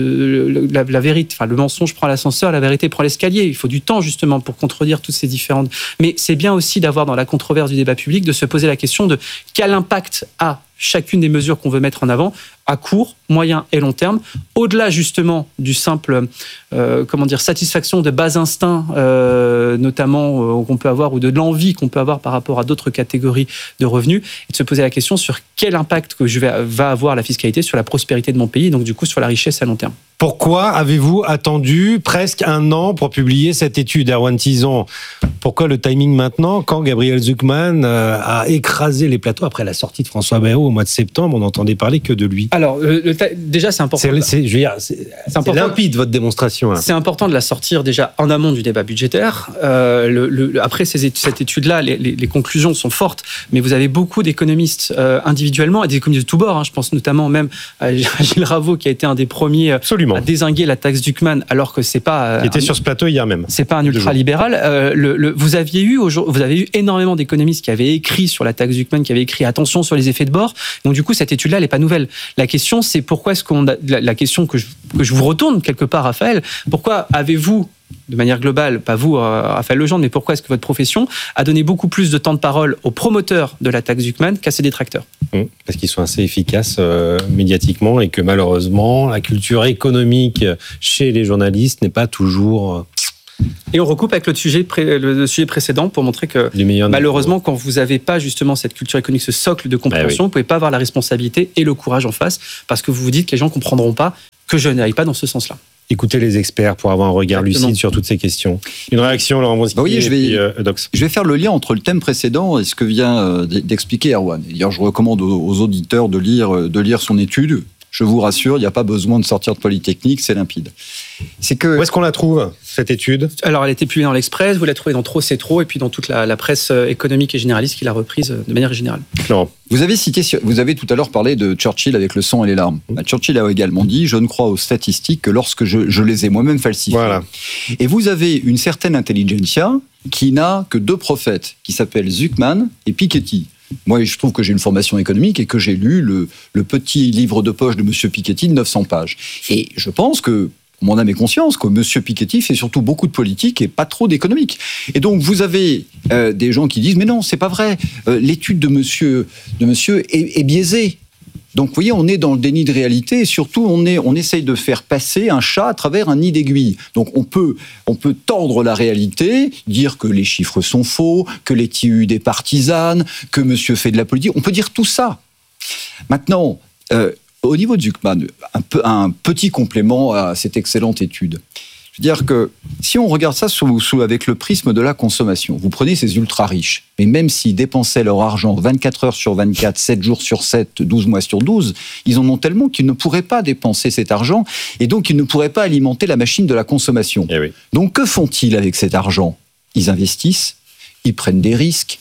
la vérité, le mensonge prend l'ascenseur, la vérité prend l'escalier. Il faut du temps, justement, pour contredire toutes ces différentes... Mais c'est bien aussi d'avoir, dans la controverse du débat public, de se poser la question de quel impact a chacune des mesures qu'on veut mettre en avant à court, moyen et long terme, au-delà justement du simple satisfaction de bas instincts, notamment qu'on peut avoir, ou de l'envie qu'on peut avoir par rapport à d'autres catégories de revenus, et de se poser la question sur quel impact va avoir la fiscalité sur la prospérité de mon pays, donc du coup sur la richesse à long terme. Pourquoi avez-vous attendu presque un an pour publier cette étude, Erwan Tison? Pourquoi le timing maintenant, quand Gabriel Zucman a écrasé les plateaux après la sortie de François Bayrou au mois de septembre, on n'entendait parler que de lui? Alors, déjà, c'est important. C'est limpide, votre démonstration. Là. C'est important de la sortir déjà en amont du débat budgétaire. Après cette étude-là, les conclusions sont fortes, mais vous avez beaucoup d'économistes individuellement et des économistes de tous bords. Je pense notamment même à Gilles Raveau, qui a été un des premiers à dézinguer la taxe Zucman, alors que c'est pas. Qui était sur ce plateau hier même. C'est pas un ultra-libéral. Vous avez eu énormément d'économistes qui avaient écrit sur la taxe Zucman, qui avaient écrit attention sur les effets de bord. Donc du coup, cette étude-là, elle n'est pas nouvelle. La question, c'est pourquoi est-ce qu'on a, la question que je vous retourne quelque part, Raphaël. Pourquoi avez-vous, de manière globale, pas vous, Raphaël Legendre, mais pourquoi est-ce que votre profession a donné beaucoup plus de temps de parole aux promoteurs de la taxe Zucman qu'à ses détracteurs? Parce qu'ils sont assez efficaces médiatiquement et que malheureusement, la culture économique chez les journalistes n'est pas toujours... Et on recoupe avec le sujet précédent pour montrer que malheureusement, quand vous n'avez pas justement cette culture économique, ce socle de compréhension, vous ne pouvez pas avoir la responsabilité et le courage en face, parce que vous vous dites que les gens ne comprendront pas que je n'aille pas dans ce sens-là. Écoutez les experts pour avoir un regard lucide sur toutes ces questions. Une réaction, Laurent Wronski, oui, Eudox. Je vais faire le lien entre le thème précédent et ce que vient d'expliquer Erwan. D'ailleurs, je recommande aux auditeurs de lire son étude. Je vous rassure, il n'y a pas besoin de sortir de Polytechnique, c'est limpide. Où est-ce qu'on la trouve, cette étude? Alors, elle a été publiée dans l'Express, vous la trouvez dans Trop c'est trop, et puis dans toute la presse économique et généraliste qui l'a reprise de manière générale. Non. Vous avez tout à l'heure parlé de Churchill avec le sang et les larmes. Churchill a également dit « Je ne crois aux statistiques que lorsque je les ai moi-même falsifiées. » Voilà. Et vous avez une certaine intelligentsia qui n'a que deux prophètes, qui s'appellent Zucman et Piketty. Moi, je trouve que j'ai une formation économique et que j'ai lu le petit livre de poche de M. Piketty de 900 pages. Et je pense que, mon âme est conscience, que M. Piketty fait surtout beaucoup de politique et pas trop d'économique. Et donc, vous avez des gens qui disent « Mais non, c'est pas vrai. L'étude de monsieur est biaisée. » Donc, vous voyez, on est dans le déni de réalité et surtout, on essaye de faire passer un chat à travers un nid d'aiguille. Donc, on peut tordre la réalité, dire que les chiffres sont faux, que l'étude est partisane, que monsieur fait de la politique. On peut dire tout ça. Maintenant, au niveau de Zucman, un petit complément à cette excellente étude. Je veux dire que si on regarde ça avec le prisme de la consommation, vous prenez ces ultra-riches, mais même s'ils dépensaient leur argent 24 heures sur 24, 7 jours sur 7, 12 mois sur 12, ils en ont tellement qu'ils ne pourraient pas dépenser cet argent et donc ils ne pourraient pas alimenter la machine de la consommation. Eh oui. Donc que font-ils avec cet argent? Ils investissent, ils prennent des risques,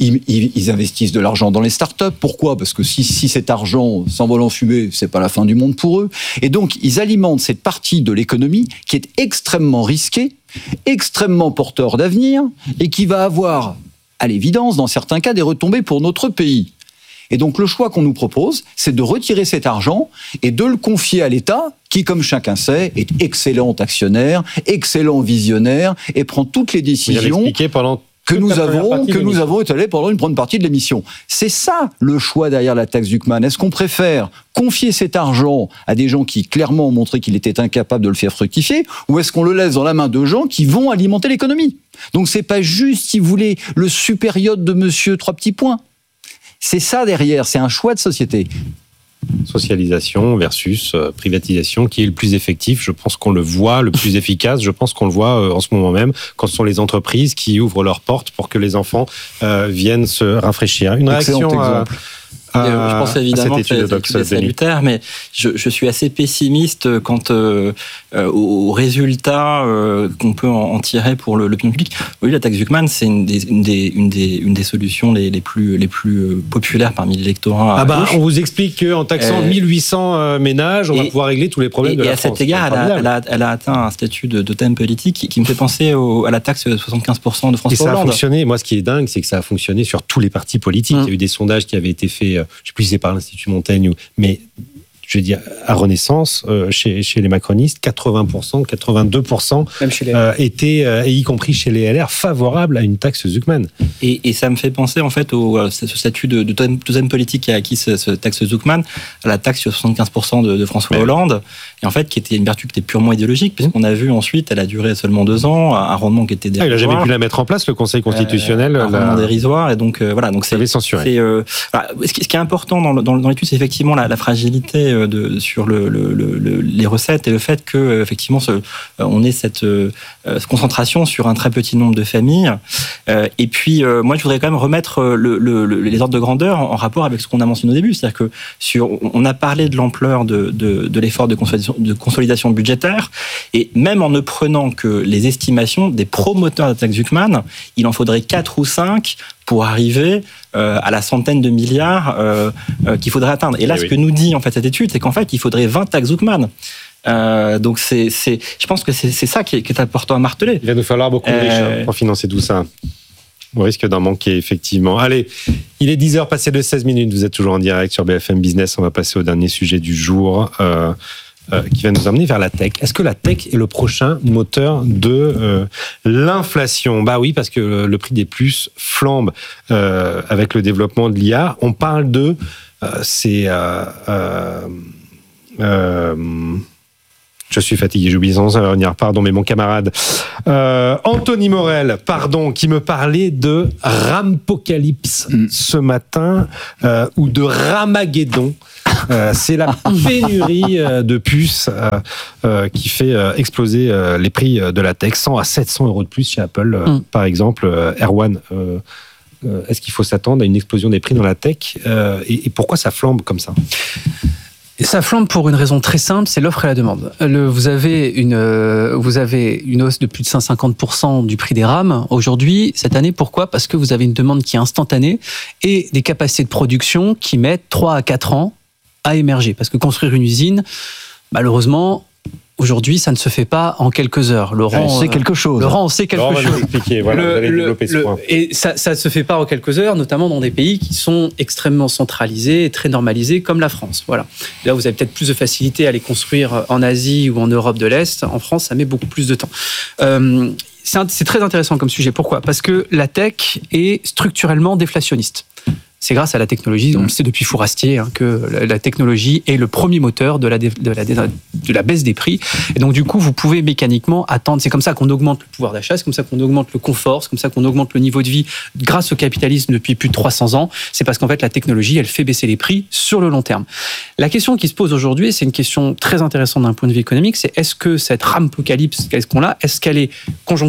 ils investissent de l'argent dans les startups. Pourquoi? Parce que si cet argent s'envole en fumée, c'est pas la fin du monde pour eux. Et donc, ils alimentent cette partie de l'économie qui est extrêmement risquée, extrêmement porteur d'avenir et qui va avoir, à l'évidence, dans certains cas, des retombées pour notre pays. Et donc, le choix qu'on nous propose, c'est de retirer cet argent et de le confier à l'État, qui, comme chacun sait, est excellent actionnaire, excellent visionnaire et prend toutes les décisions que nous avons étalé pendant une bonne partie de l'émission. C'est ça le choix derrière la taxe Zucman. Est-ce qu'on préfère confier cet argent à des gens qui clairement ont montré qu'il était incapable de le faire fructifier, ou est-ce qu'on le laisse dans la main de gens qui vont alimenter l'économie? Donc c'est pas juste, si vous voulez, le super yacht de monsieur 3 petits points. C'est ça derrière, c'est un choix de société. Socialisation versus privatisation, qui est le plus effectif, je pense qu'on le voit, le plus efficace, je pense qu'on le voit en ce moment même, quand ce sont les entreprises qui ouvrent leurs portes pour que les enfants viennent se rafraîchir. Une réaction exemple. Je pense évidemment que c'est salutaire, mais je suis assez pessimiste quant aux résultats qu'on peut en tirer pour l'opinion publique. Oui, la taxe Zucman, c'est une des solutions les plus populaires parmi l'électorat. On vous explique qu'en taxant 1800 ménages, on va pouvoir régler tous les problèmes de la France. Et à cet égard, elle a atteint un statut de thème politique qui me fait penser à la taxe 75% de François Hollande. Et ça a fonctionné. Moi, ce qui est dingue, c'est que ça a fonctionné sur tous les partis politiques. Il y a eu des sondages qui avaient été faits, je ne sais plus si c'est par l'Institut Montaigne, mais je veux dire, à Renaissance, chez les macronistes, 80%, 82% étaient, y compris chez les LR, favorables à une taxe Zucman. Et ça me fait penser, en fait, à ce statut de deuxième politique qui a acquis ce taxe Zucman, à la taxe sur 75% de François Hollande, et en fait, qui était une vertu qui était purement idéologique, puisqu'on a vu ensuite, elle a duré seulement 2 ans, un rendement qui était dérisoire. Il n'a jamais pu la mettre en place, le Conseil constitutionnel. Un rendement dérisoire, et donc, voilà. Donc c'est censuré. Ce qui est important dans l'étude, c'est effectivement la fragilité sur les recettes et le fait que effectivement on ait cette concentration sur un très petit nombre de familles. Et puis moi je voudrais quand même remettre les ordres de grandeur en rapport avec ce qu'on a mentionné au début, c'est-à-dire que on a parlé de l'ampleur de l'effort de consolidation budgétaire, et même en ne prenant que les estimations des promoteurs de la taxe Zuckman, il en faudrait 4 ou 5 pour arriver à la centaine de milliards qu'il faudrait atteindre. Et là, ce que nous dit en fait cette étude, c'est qu'en fait, il faudrait 20 taxes Zuckman. Donc je pense que c'est ça qui est important à marteler. Il va nous falloir beaucoup de riches pour financer tout ça. On risque d'en manquer, effectivement. Allez, il est 10h passé de 16 minutes. Vous êtes toujours en direct sur BFM Business. On va passer au dernier sujet du jour qui va nous emmener vers la tech. Est-ce que la tech est le prochain moteur de l'inflation ? Bah oui, parce que le prix des puces flambe avec le développement de l'IA. On parle de... je suis fatigué, j'ai oublié son nom, pardon, mais mon camarade Anthony Morel, qui me parlait de Rampocalypse ce matin, ou de Ramageddon. C'est la pénurie de puces qui fait exploser les prix de la tech, 100 à 700 euros de plus chez Apple, par exemple. Erwan, est-ce qu'il faut s'attendre à une explosion des prix dans la tech et pourquoi ça flambe comme ça ? Ça flambe pour une raison très simple, c'est l'offre et la demande. Vous avez une hausse de plus de 150% du prix des RAM aujourd'hui, cette année. Pourquoi ? Parce que vous avez une demande qui est instantanée et des capacités de production qui mettent 3 à 4 ans à émerger. Parce que construire une usine, malheureusement, aujourd'hui, ça ne se fait pas en quelques heures. Laurent sait quelque chose. Laurent sait quelque chose. Va nous expliquer. Voilà, vous allez développer ce point. Et ça ne se fait pas en quelques heures, notamment dans des pays qui sont extrêmement centralisés et très normalisés, comme la France. Voilà. Là, vous avez peut-être plus de facilité à les construire en Asie ou en Europe de l'Est. En France, ça met beaucoup plus de temps. C'est très intéressant comme sujet. Pourquoi ? Parce que la tech est structurellement déflationniste. C'est grâce à la technologie, on le sait depuis Fourastier, que la technologie est le premier moteur de la baisse des prix. Et donc, du coup, vous pouvez mécaniquement attendre. C'est comme ça qu'on augmente le pouvoir d'achat, c'est comme ça qu'on augmente le confort, c'est comme ça qu'on augmente le niveau de vie grâce au capitalisme depuis plus de 300 ans. C'est parce qu'en fait, la technologie, elle fait baisser les prix sur le long terme. La question qui se pose aujourd'hui, c'est une question très intéressante d'un point de vue économique, c'est est-ce que cette Rampocalypse est-ce qu'elle est conjoncturelle ?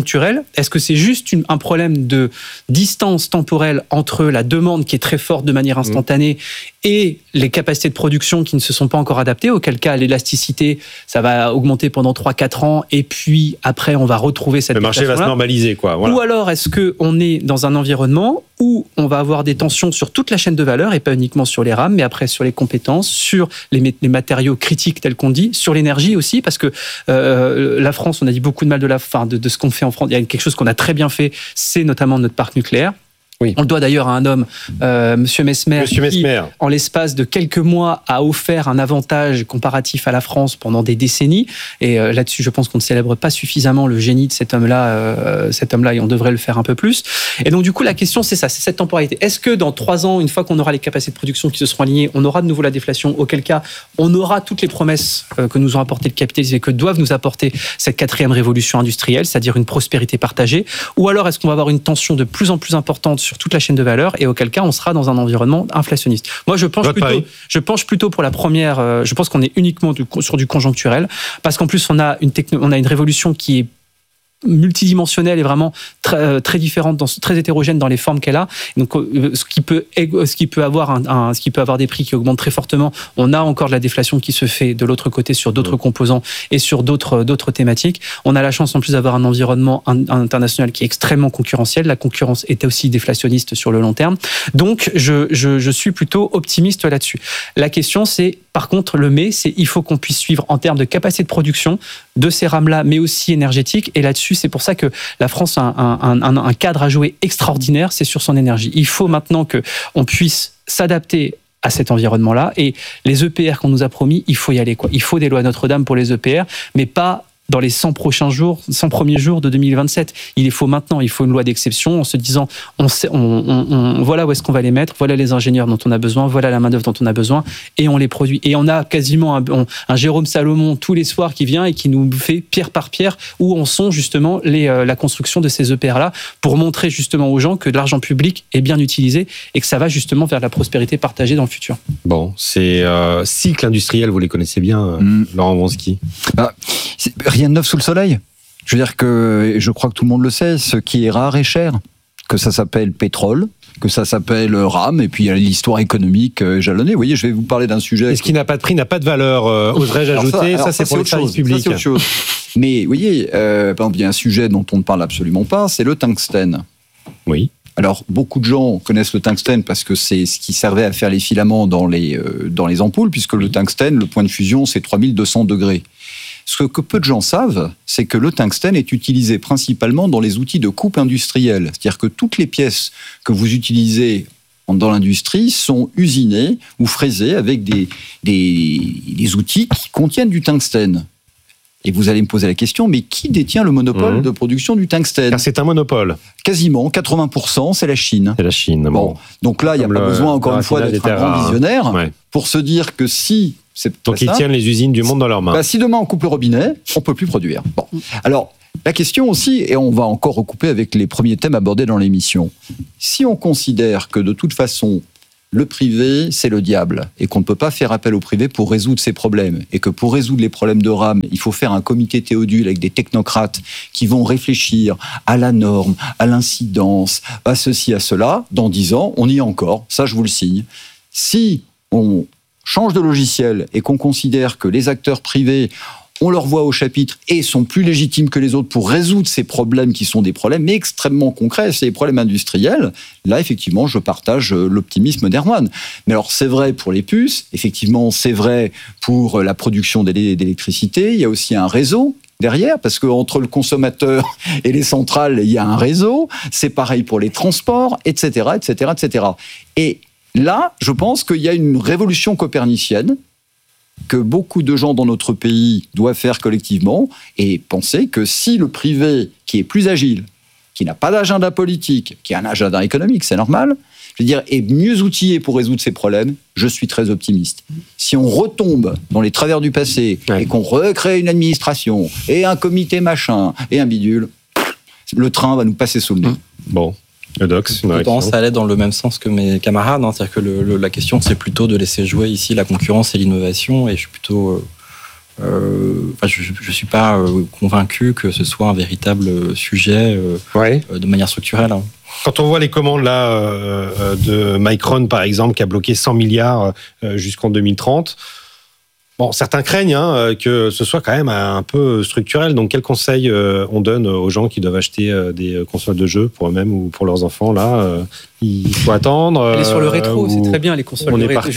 Est-ce que c'est juste un problème de distance temporelle entre la demande qui est très forte de manière instantanée et les capacités de production qui ne se sont pas encore adaptées, auquel cas l'élasticité, ça va augmenter pendant 3-4 ans et puis après on va retrouver cette déflation-là. Le marché va se normaliser, quoi. Voilà. Ou alors est-ce qu'on est dans un environnement où on va avoir des tensions sur toute la chaîne de valeur et pas uniquement sur les RAM, mais après sur les compétences, sur les matériaux critiques tels qu'on dit, sur l'énergie aussi, parce que la France, on a dit beaucoup de mal de ce qu'on fait en France. Il y a quelque chose qu'on a très bien fait, c'est notamment notre parc nucléaire. Oui. On le doit d'ailleurs à un homme, Monsieur Messmer, qui, en l'espace de quelques mois, a offert un avantage comparatif à la France pendant des décennies. Et là-dessus, je pense qu'on ne célèbre pas suffisamment le génie de cet homme-là, et on devrait le faire un peu plus. Et donc, du coup, la question, c'est ça, c'est cette temporalité. Est-ce que dans 3 ans, une fois qu'on aura les capacités de production qui se seront alignées, on aura de nouveau la déflation, auquel cas, on aura toutes les promesses que nous ont apporté le capitalisme et que doivent nous apporter cette 4e révolution industrielle, c'est-à-dire une prospérité partagée, ou alors est-ce qu'on va avoir une tension de plus en plus importante sur toute la chaîne de valeur, et auquel cas on sera dans un environnement inflationniste. Moi, je penche plutôt pour la première. Je pense qu'on est uniquement sur du conjoncturel, parce qu'en plus on a une révolution qui est multidimensionnelle et vraiment très différente, très hétérogène dans les formes qu'elle a. Donc, ce qui peut avoir des prix qui augmentent très fortement. On a encore de la déflation qui se fait de l'autre côté sur d'autres composants et sur d'autres thématiques. On a la chance en plus d'avoir un environnement international qui est extrêmement concurrentiel. La concurrence est aussi déflationniste sur le long terme. Donc, je suis plutôt optimiste là-dessus. La question, c'est par contre il faut qu'on puisse suivre en termes de capacité de production de ces rames-là, mais aussi énergétique. Et là-dessus, c'est pour ça que la France a un cadre à jouer extraordinaire, c'est sur son énergie. Il faut maintenant qu'on puisse s'adapter à cet environnement-là. Et les EPR qu'on nous a promis, il faut y aller, quoi. Il faut des lois Notre-Dame pour les EPR, mais pas dans les 100 premiers jours de 2027. Il faut maintenant, il faut une loi d'exception en se disant, voilà où est-ce qu'on va les mettre, voilà les ingénieurs dont on a besoin, voilà la main-d'œuvre dont on a besoin, et on les produit. Et on a quasiment un Jérôme Salomon tous les soirs qui vient et qui nous fait pierre par pierre où en sont justement la construction de ces EPR-là, pour montrer justement aux gens que l'argent public est bien utilisé et que ça va justement vers la prospérité partagée dans le futur. Bon, ces cycles industriels, vous les connaissez bien, Laurent Wronski. Rien de neuf sous le soleil. Je veux dire que, je crois que tout le monde le sait, ce qui est rare est cher. Que ça s'appelle pétrole, que ça s'appelle rame, et puis il y a l'histoire économique jalonnée. Vous voyez, je vais vous parler d'un sujet... Et ce qui n'a pas de prix n'a pas de valeur, oserais-je ajouter. Ça, c'est pour les services publics. Ça, c'est autre chose. Mais vous voyez, par exemple, il y a un sujet dont on ne parle absolument pas, c'est le tungstène. Oui. Alors, beaucoup de gens connaissent le tungstène parce que c'est ce qui servait à faire les filaments dans les ampoules, puisque le tungstène, le point de fusion, c'est 3200 degrés. Ce que peu de gens savent, c'est que le tungstène est utilisé principalement dans les outils de coupe industrielle. C'est-à-dire que toutes les pièces que vous utilisez dans l'industrie sont usinées ou fraisées avec des outils qui contiennent du tungstène. Et vous allez me poser la question, mais qui détient le monopole de production du tungstène ? Car c'est un monopole. Quasiment, 80%, c'est la Chine. C'est la Chine. Bon, donc là, il n'y a pas besoin, encore une fois, d'être un grand visionnaire pour se dire que si... Donc ils tiennent les usines du monde dans leurs mains. Si demain on coupe le robinet, on ne peut plus produire. Bon. Alors, la question aussi, et on va encore recouper avec les premiers thèmes abordés dans l'émission, si on considère que de toute façon, le privé, c'est le diable, et qu'on ne peut pas faire appel au privé pour résoudre ces problèmes, et que pour résoudre les problèmes de rame, il faut faire un comité Théodule avec des technocrates qui vont réfléchir à la norme, à l'incidence, à ceci, à cela, dans 10 ans, on y est encore, ça je vous le signe. Si on change de logiciel et qu'on considère que les acteurs privés ont leur voix au chapitre et sont plus légitimes que les autres pour résoudre ces problèmes qui sont des problèmes extrêmement concrets, c'est des problèmes industriels, là, effectivement, je partage l'optimisme d'Erwan. Mais alors, c'est vrai pour les puces, effectivement, c'est vrai pour la production d'électricité, il y a aussi un réseau derrière, parce qu'entre le consommateur et les centrales, il y a un réseau, c'est pareil pour les transports, etc., etc., etc. Et là, je pense qu'il y a une révolution copernicienne que beaucoup de gens dans notre pays doivent faire collectivement et penser que si le privé, qui est plus agile, qui n'a pas d'agenda politique, qui a un agenda économique, c'est normal, je veux dire, est mieux outillé pour résoudre ces problèmes, je suis très optimiste. Si on retombe dans les travers du passé et qu'on recrée une administration et un comité machin et un bidule, le train va nous passer sous le nez. Bon. Je pense à aller dans le même sens que mes camarades, c'est-à-dire que la question c'est plutôt de laisser jouer ici la concurrence et l'innovation, et je suis plutôt, je suis pas convaincu que ce soit un véritable sujet de manière structurelle. Quand on voit les commandes là de Micron par exemple qui a bloqué 100 milliards jusqu'en 2030. Bon, certains craignent que ce soit quand même un peu structurel. Donc, quels conseils on donne aux gens qui doivent acheter des consoles de jeux pour eux-mêmes ou pour leurs enfants là il faut attendre. Aller sur le rétro, c'est très bien les consoles. On est parti.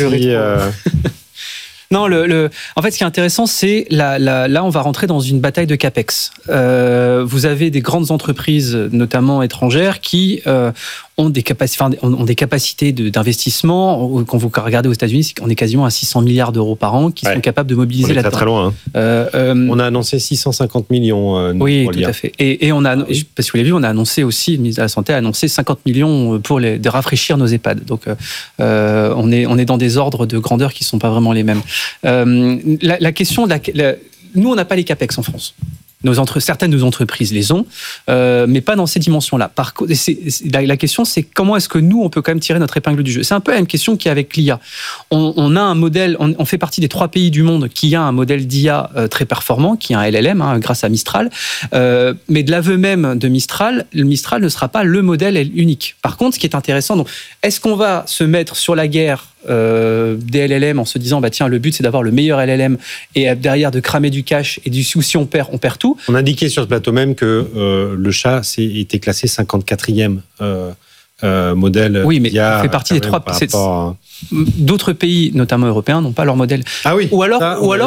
Non, en fait, ce qui est intéressant, c'est là, on va rentrer dans une bataille de capex. Vous avez des grandes entreprises, notamment étrangères, qui ont des capacités d'investissement. Quand vous regardez aux États-Unis, on est quasiment à 600 milliards d'euros par an qui sont capables de mobiliser là-dedans. Très loin. On a annoncé 650 millions. Oui, tout à fait. Et on a, parce que vous l'avez vu, on a annoncé aussi, le ministre de la Santé a annoncé 50 millions pour de rafraîchir nos EHPAD. Donc, on est dans des ordres de grandeur qui ne sont pas vraiment les mêmes. La question, nous, on n'a pas les capex en France. Certaines de nos entreprises les ont, mais pas dans ces dimensions-là. La question, c'est comment est-ce que nous, on peut quand même tirer notre épingle du jeu. C'est un peu la même question qu'il y a avec l'IA. On a un modèle, on fait partie des 3 pays du monde qui a un modèle d'IA très performant, qui est un LLM, grâce à Mistral. Mais de l'aveu même de Mistral, le Mistral ne sera pas le modèle unique. Par contre, ce qui est intéressant, donc, est-ce qu'on va se mettre sur la guerre des LLM en se disant tiens, le but c'est d'avoir le meilleur LLM et derrière de cramer du cash et si on perd tout. On indiquait sur ce plateau même que le chat était classé 54e modèle. Oui, mais on fait partie des 3. d'autres pays, notamment européens, n'ont pas leur modèle. Ah oui. Ou alors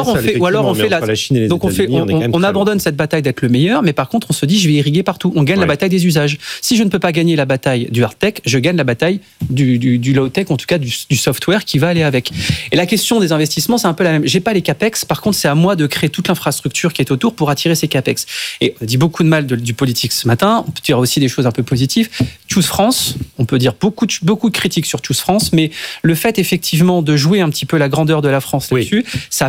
on fait la Chine et les donc on abandonne cette bataille d'être le meilleur, mais par contre on se dit je vais irriguer partout. On gagne la bataille des usages. Si je ne peux pas gagner la bataille du hard tech, je gagne la bataille du low tech, en tout cas du software qui va aller avec. Et la question des investissements, c'est un peu la même. J'ai pas les capex, par contre c'est à moi de créer toute l'infrastructure qui est autour pour attirer ces capex. Et on a dit beaucoup de mal du politique ce matin. On peut dire aussi des choses un peu positives. Choose France, on peut dire beaucoup de critiques sur Choose France, mais le fait effectivement de jouer un petit peu la grandeur de la France là-dessus, ça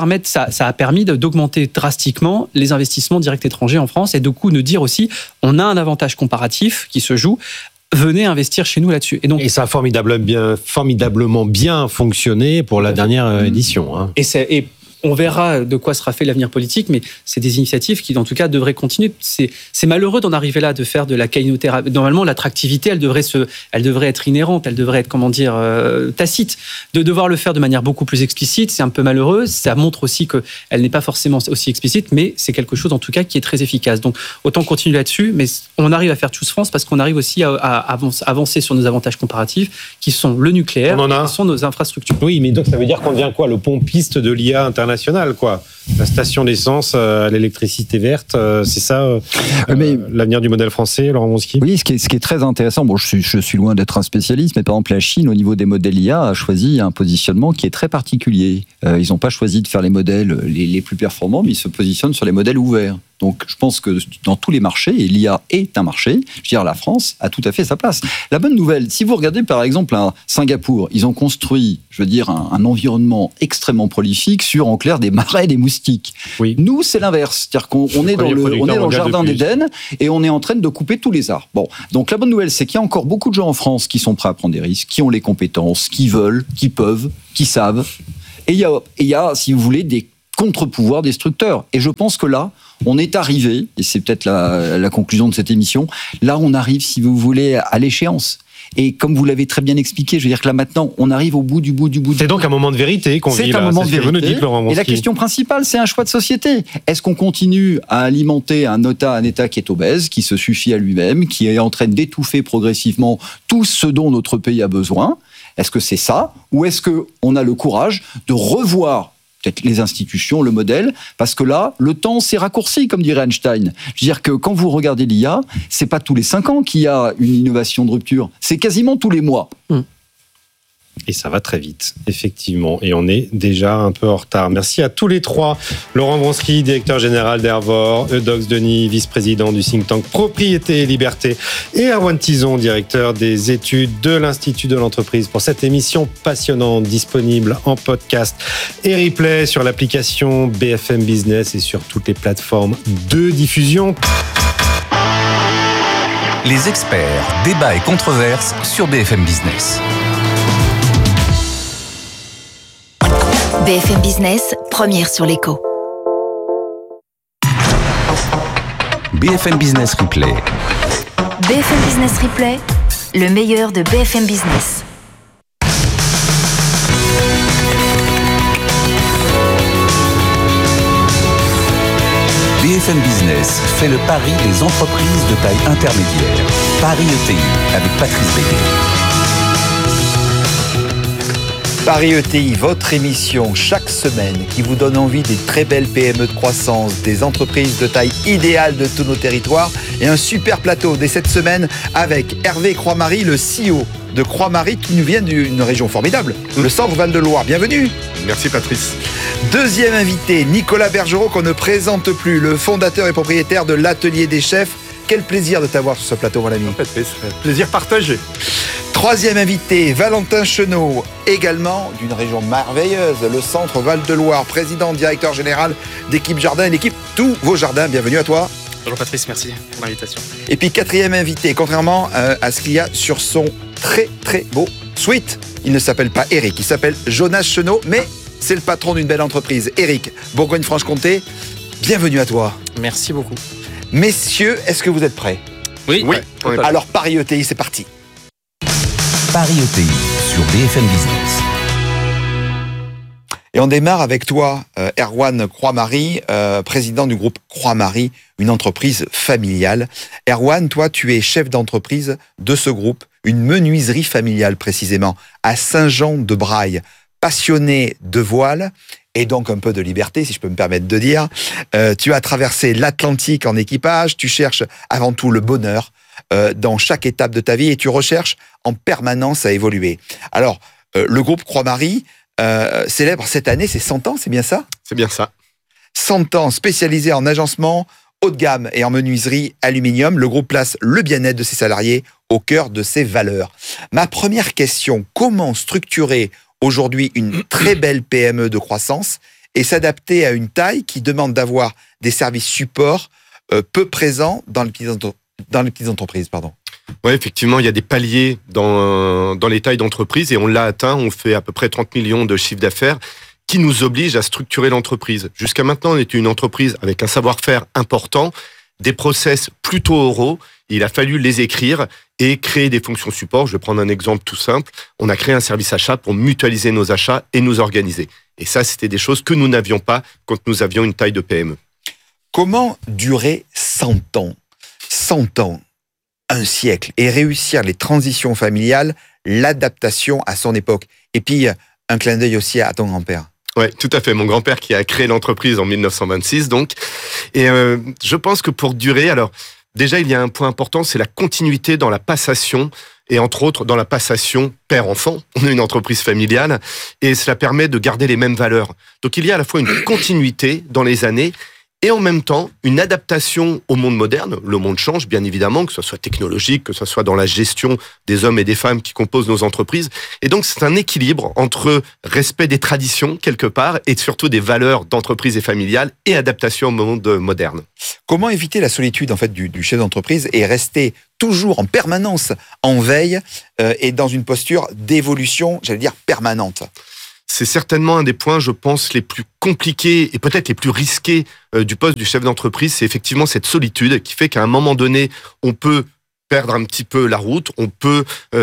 a permis d'augmenter drastiquement les investissements directs étrangers en France et de coup de dire aussi on a un avantage comparatif qui se joue. Venez investir chez nous là-dessus. Et ça a formidablement bien fonctionné pour la dernière édition. Hein. Et on verra de quoi sera fait l'avenir politique, mais c'est des initiatives qui, en tout cas, devraient continuer. C'est malheureux d'en arriver là, de faire de la keynothérapie. Normalement, l'attractivité, elle devrait être inhérente, elle devrait être, tacite. De devoir le faire de manière beaucoup plus explicite, c'est un peu malheureux. Ça montre aussi qu'elle n'est pas forcément aussi explicite, mais c'est quelque chose, en tout cas, qui est très efficace. Donc, autant continuer là-dessus, mais on arrive à faire Choose France parce qu'on arrive aussi à avancer sur nos avantages comparatifs, qui sont le nucléaire, qui sont nos infrastructures. Oui, mais donc ça veut dire qu'on devient quoi ? Le pompiste de l'IA international, quoi. La station d'essence à l'électricité verte, c'est ça l'avenir du modèle français, Laurent Wronski ? Oui, ce qui est très intéressant, bon, je suis loin d'être un spécialiste, mais par exemple la Chine, au niveau des modèles IA, a choisi un positionnement qui est très particulier. Ils n'ont pas choisi de faire les modèles les plus performants, mais ils se positionnent sur les modèles ouverts. Donc je pense que dans tous les marchés, et l'IA est un marché, je veux dire la France a tout à fait sa place. La bonne nouvelle, si vous regardez par exemple à Singapour, ils ont construit, je veux dire, un environnement extrêmement prolifique sur, en clair, des marais, des moustiques. Oui. Nous, c'est l'inverse. C'est-à-dire qu'on est dans le jardin d'Éden et on est en train de couper tous les arbres. Bon, donc la bonne nouvelle, c'est qu'il y a encore beaucoup de gens en France qui sont prêts à prendre des risques, qui ont les compétences, qui veulent, qui peuvent, qui savent. Et il y a, si vous voulez, des contre-pouvoirs destructeurs. Et je pense que là, on est arrivé, et c'est peut-être la conclusion de cette émission, là on arrive, si vous voulez, à l'échéance. Et comme vous l'avez très bien expliqué, je veux dire que là maintenant, on arrive au bout du bout. C'est donc un moment de vérité qu'on vit là. C'est un moment de vérité. Vous nous dites, Laurent Wronski. Et la question principale, c'est un choix de société. Est-ce qu'on continue à alimenter un État qui est obèse, qui se suffit à lui-même, qui est en train d'étouffer progressivement tout ce dont notre pays a besoin ? Est-ce que c'est ça ? Ou est-ce qu'on a le courage de revoir peut-être les institutions, le modèle, parce que là, le temps s'est raccourci, comme dirait Einstein. Je veux dire que quand vous regardez l'IA, c'est pas tous les 5 ans qu'il y a une innovation de rupture, c'est quasiment tous les mois. Et ça va très vite, effectivement. Et on est déjà un peu en retard. Merci à tous les trois. Laurent Wronski, directeur général d'Hervor, Eudox Denis, vice-président du think tank Propriété et Liberté, et Erwan Tison, directeur des études de l'Institut de l'entreprise, pour cette émission passionnante, disponible en podcast et replay sur l'application BFM Business et sur toutes les plateformes de diffusion. Les experts, débats et controverses sur BFM Business. BFM Business, première sur l'écho. BFM Business Replay. BFM Business Replay, le meilleur de BFM Business. BFM Business fait le pari des entreprises de taille intermédiaire. Paris ETI avec Patrice Béguet. Paris ETI, votre émission chaque semaine qui vous donne envie des très belles PME de croissance, des entreprises de taille idéale de tous nos territoires et un super plateau dès cette semaine avec Hervé Croix-Marie, le CEO de Croix-Marie qui nous vient d'une région formidable, le centre Val-de-Loire. Bienvenue. Merci Patrice. Deuxième invité, Nicolas Bergerot qu'on ne présente plus, le fondateur et propriétaire de l'Atelier des Chefs. Quel plaisir de t'avoir sur ce plateau, mon ami. Patrice, plaisir partagé. Troisième invité, Valentin Chenot, également d'une région merveilleuse, le centre Val-de-Loire, président, directeur général d'équipe Jardin et l'équipe Tous vos Jardins. Bienvenue à toi. Bonjour Patrice, merci pour l'invitation. Et puis quatrième invité, contrairement à ce qu'il y a sur son très très beau suite, il ne s'appelle pas Eric, il s'appelle Jonas Chenot, mais c'est le patron d'une belle entreprise. Eric, Bourgogne-Franche-Comté, bienvenue à toi. Merci beaucoup. Messieurs, est-ce que vous êtes prêts ? Oui. Alors Paris ETI, c'est parti. Paris ETI sur BFM Business. Et on démarre avec toi, Erwan Croix-Marie, président du groupe Croix-Marie, une entreprise familiale. Erwan, toi, tu es chef d'entreprise de ce groupe, une menuiserie familiale précisément, à Saint-Jean-de-Braille. Passionné de voile et donc un peu de liberté, si je peux me permettre de dire. Tu as traversé l'Atlantique en équipage, tu cherches avant tout le bonheur dans chaque étape de ta vie et tu recherches en permanence à évoluer. Alors, le groupe Croix-Marie célèbre cette année ses 100 ans, c'est bien ça ? C'est bien ça. 100 ans spécialisé en agencement haut de gamme et en menuiserie aluminium. Le groupe place le bien-être de ses salariés au cœur de ses valeurs. Ma première question, comment structurer aujourd'hui une très belle PME de croissance et s'adapter à une taille qui demande d'avoir des services supports peu présents dans les petites entreprises, pardon. Oui, effectivement, il y a des paliers dans les tailles d'entreprise et on l'a atteint. On fait à peu près 30 millions de chiffre d'affaires qui nous oblige à structurer l'entreprise. Jusqu'à maintenant, on était une entreprise avec un savoir-faire important, des process plutôt oraux. Il a fallu les écrire et créer des fonctions support. Je vais prendre un exemple tout simple. On a créé un service achat pour mutualiser nos achats et nous organiser. Et ça, c'était des choses que nous n'avions pas quand nous avions une taille de PME. Comment durer 100 ans ? 100 ans, un siècle, et réussir les transitions familiales, l'adaptation à son époque. Et puis, un clin d'œil aussi à ton grand-père. Oui, tout à fait. Mon grand-père qui a créé l'entreprise en 1926, donc. Et je pense que pour durer, alors, déjà, il y a un point important, c'est la continuité dans la passation, et entre autres, dans la passation père-enfant. On est une entreprise familiale, et cela permet de garder les mêmes valeurs. Donc, il y a à la fois une continuité dans les années, et en même temps, une adaptation au monde moderne. Le monde change, bien évidemment, que ce soit technologique, que ce soit dans la gestion des hommes et des femmes qui composent nos entreprises. Et donc, c'est un équilibre entre respect des traditions, quelque part, et surtout des valeurs d'entreprise et familiale, et adaptation au monde moderne. Comment éviter la solitude, en fait, du chef d'entreprise et rester toujours en permanence en veille et dans une posture d'évolution, j'allais dire, permanente ? C'est certainement un des points, je pense, les plus compliqués et peut-être les plus risqués du poste du chef d'entreprise. C'est effectivement cette solitude qui fait qu'à un moment donné, on peut perdre un petit peu la route, on peut